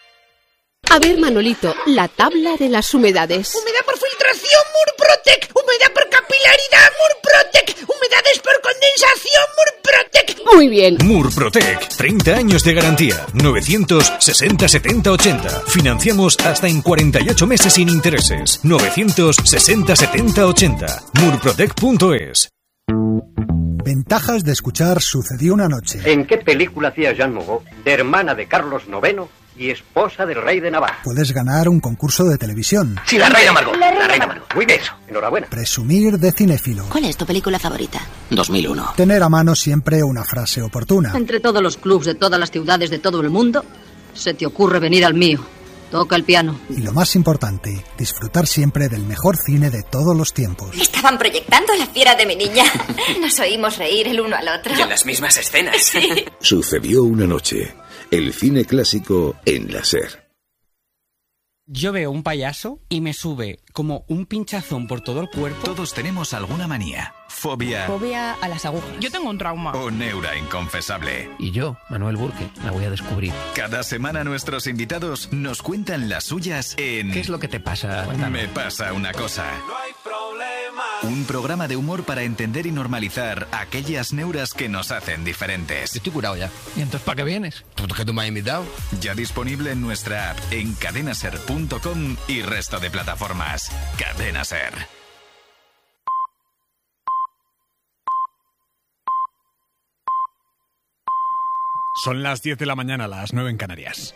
A ver, Manolito, la tabla de las humedades. Humedad por filtración, Murprotec. Humedad por capilaridad, Murprotec. Humedades por condensación, Murprotec. Muy bien. Murprotec, 30 años de garantía. 960 70 80. Financiamos hasta en 48 meses sin intereses. 960 70 80. Murprotec.es. Ventajas de escuchar Sucedió una noche. ¿En qué película hacía Jeanne Moreau, de hermana de Carlos IX y esposa del rey de Navarra? Puedes ganar un concurso de televisión. Sí, la reina Margot. La reina Margot. Muy bien, eso. Enhorabuena. Presumir de cinéfilo. ¿Cuál es tu película favorita? 2001. Tener a mano siempre una frase oportuna. Entre todos los clubs de todas las ciudades de todo el mundo, se te ocurre venir al mío. Toca el piano. Y lo más importante, disfrutar siempre del mejor cine de todos los tiempos. Estaban proyectando La fiera de mi niña. Nos oímos reír el uno al otro. Y en las mismas escenas. Sí. Sucedió una noche. El cine clásico en la SER. Yo veo un payaso y me sube como un pinchazón por todo el cuerpo. Todos tenemos alguna manía. Fobia. Fobia a las agujas. Yo tengo un trauma. O neura inconfesable. Y yo, Manuel Burke, la voy a descubrir. Cada semana nuestros invitados nos cuentan las suyas en... ¿Qué es lo que te pasa? Me pasa una cosa. No hay problema. Un programa de humor para entender y normalizar aquellas neuras que nos hacen diferentes. Estoy curado ya. ¿Y entonces para qué vienes? ¿Porque tú me has invitado? Ya disponible en nuestra app, en cadenaser.com y resto de plataformas. Cadena Ser. Son las 10 de la mañana, las 9 en Canarias.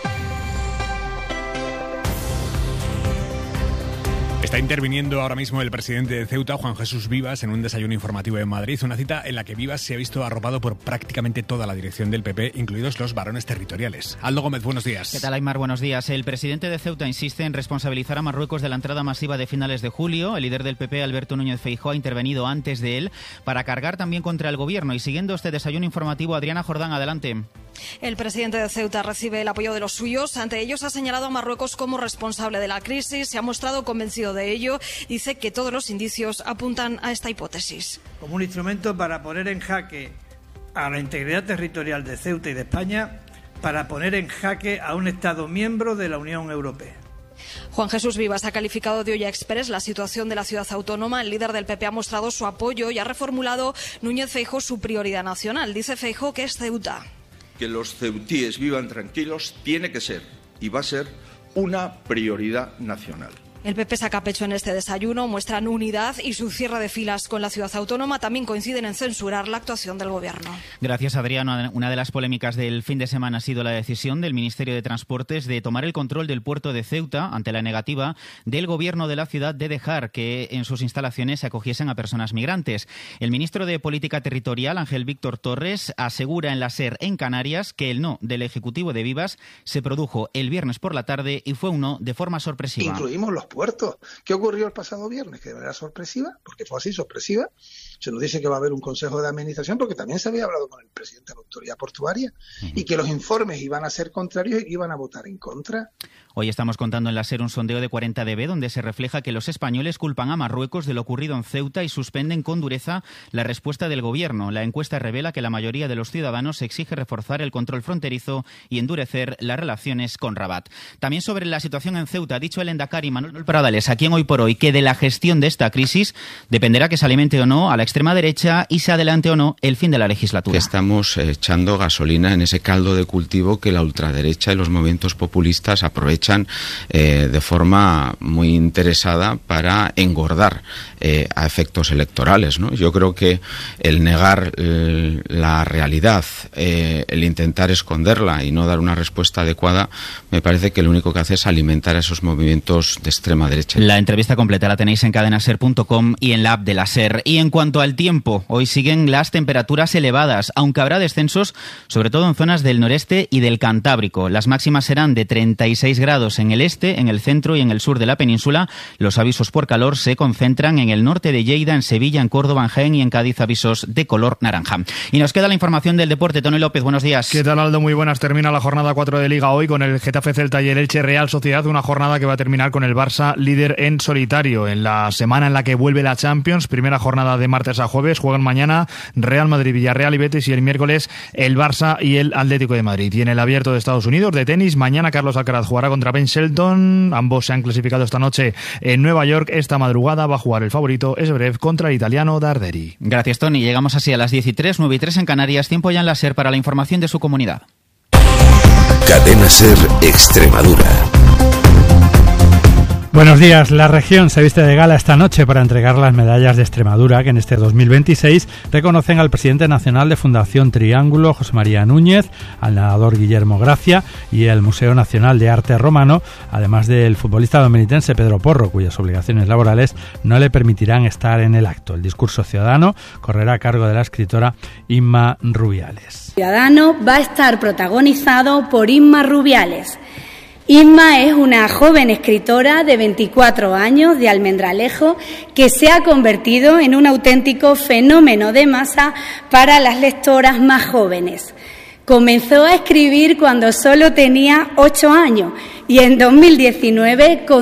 Está interviniendo ahora mismo el presidente de Ceuta, Juan Jesús Vivas, en un desayuno informativo en Madrid. Una cita en la que Vivas se ha visto arropado por prácticamente toda la dirección del PP, incluidos los varones territoriales. Aldo Gómez, buenos días. ¿Qué tal, Aymar? Buenos días. El presidente de Ceuta insiste en responsabilizar a Marruecos de la entrada masiva de finales de julio. El líder del PP, Alberto Núñez Feijóo, ha intervenido antes de él para cargar también contra el gobierno. Y siguiendo este desayuno informativo, Adriana Jordán, adelante. El presidente de Ceuta recibe el apoyo de los suyos. Ante ellos ha señalado a Marruecos como responsable de la crisis. Se ha mostrado convencido de ello. Dice que todos los indicios apuntan a esta hipótesis. Como un instrumento para poner en jaque a la integridad territorial de Ceuta y de España, para poner en jaque a un Estado miembro de la Unión Europea. Juan Jesús Vivas ha calificado de olla express la situación de la ciudad autónoma. El líder del PP ha mostrado su apoyo y ha reformulado Núñez Feijóo su prioridad nacional. Dice Feijóo que es Ceuta. Que los ceutíes vivan tranquilos tiene que ser y va a ser una prioridad nacional. El PP saca pecho en este desayuno, muestran unidad y su cierre de filas con la ciudad autónoma también coinciden en censurar la actuación del gobierno. Gracias, Adriano. Una de las polémicas del fin de semana ha sido la decisión del Ministerio de Transportes de tomar el control del puerto de Ceuta ante la negativa del gobierno de la ciudad de dejar que en sus instalaciones se acogiesen a personas migrantes. El ministro de Política Territorial, Ángel Víctor Torres, asegura en la SER en Canarias que el no del Ejecutivo de Vivas se produjo el viernes por la tarde y fue un no de forma sorpresiva. Incluimos los puertos. ¿Qué ocurrió el pasado viernes? Que de manera sorpresiva, porque fue así, sorpresiva, se nos dice que va a haber un consejo de administración, porque también se había hablado con el presidente de la autoridad portuaria, y que los informes iban a ser contrarios y iban a votar en contra. Hoy estamos contando en la SER un sondeo de 40DB donde se refleja que los españoles culpan a Marruecos de lo ocurrido en Ceuta y suspenden con dureza la respuesta del gobierno. La encuesta revela que la mayoría de los ciudadanos exige reforzar el control fronterizo y endurecer las relaciones con Rabat. También sobre la situación en Ceuta ha dicho el endacari Manuel Pradales, a quien hoy por hoy que de la gestión de esta crisis dependerá que se alimente o no a la extrema derecha y se adelante o no el fin de la legislatura. Que estamos echando gasolina en ese caldo de cultivo que la ultraderecha y los movimientos populistas aprovechan de forma muy interesada para engordar a efectos electorales, ¿no? Yo creo que el negar la realidad, el intentar esconderla y no dar una respuesta adecuada, me parece que lo único que hace es alimentar a esos movimientos de extrema derecha. La entrevista completa la tenéis en cadenaser.com y en la app de la SER. Y en cuanto cuanto al tiempo, hoy siguen las temperaturas elevadas, aunque habrá descensos, sobre todo en zonas del noreste y del Cantábrico. Las máximas serán de 36 grados en el este, en el centro y en el sur de la península. Los avisos por calor se concentran en el norte de Lleida, en Sevilla, en Córdoba, en Jaén y en Cádiz, avisos de color naranja. Y nos queda la información del deporte. Tony López, buenos días. ¿Qué tal, Aldo? Muy buenas. Termina la jornada 4 de Liga hoy con el Getafe, Celta y el Elche Real Sociedad, una jornada que va a terminar con el Barça líder en solitario. En la semana en la que vuelve la Champions, primera jornada de martes a jueves, juegan mañana Real Madrid, Villarreal y Betis, y el miércoles el Barça y el Atlético de Madrid. Y en el Abierto de Estados Unidos de tenis, mañana Carlos Alcaraz jugará contra Ben Shelton. Ambos se han clasificado esta noche en Nueva York. Esta madrugada va a jugar el favorito Zverev contra el italiano Darderi. Gracias, Tony. Llegamos así a las 10:03, 9:03 en Canarias. Tiempo ya en la SER para la información de su comunidad. Cadena SER Extremadura. Buenos días. La región se viste de gala esta noche para entregar las medallas de Extremadura que en este 2026 reconocen al presidente nacional de Fundación Triángulo, José María Núñez, al nadador Guillermo Gracia y el Museo Nacional de Arte Romano, además del futbolista dominitense Pedro Porro, cuyas obligaciones laborales no le permitirán estar en el acto. El discurso ciudadano correrá a cargo de la escritora Inma Rubiales. Ciudadano va a estar protagonizado por Inma Rubiales. Inma es una joven escritora de 24 años de Almendralejo que se ha convertido en un auténtico fenómeno de masa para las lectoras más jóvenes. Comenzó a escribir cuando solo tenía 8 años y en 2019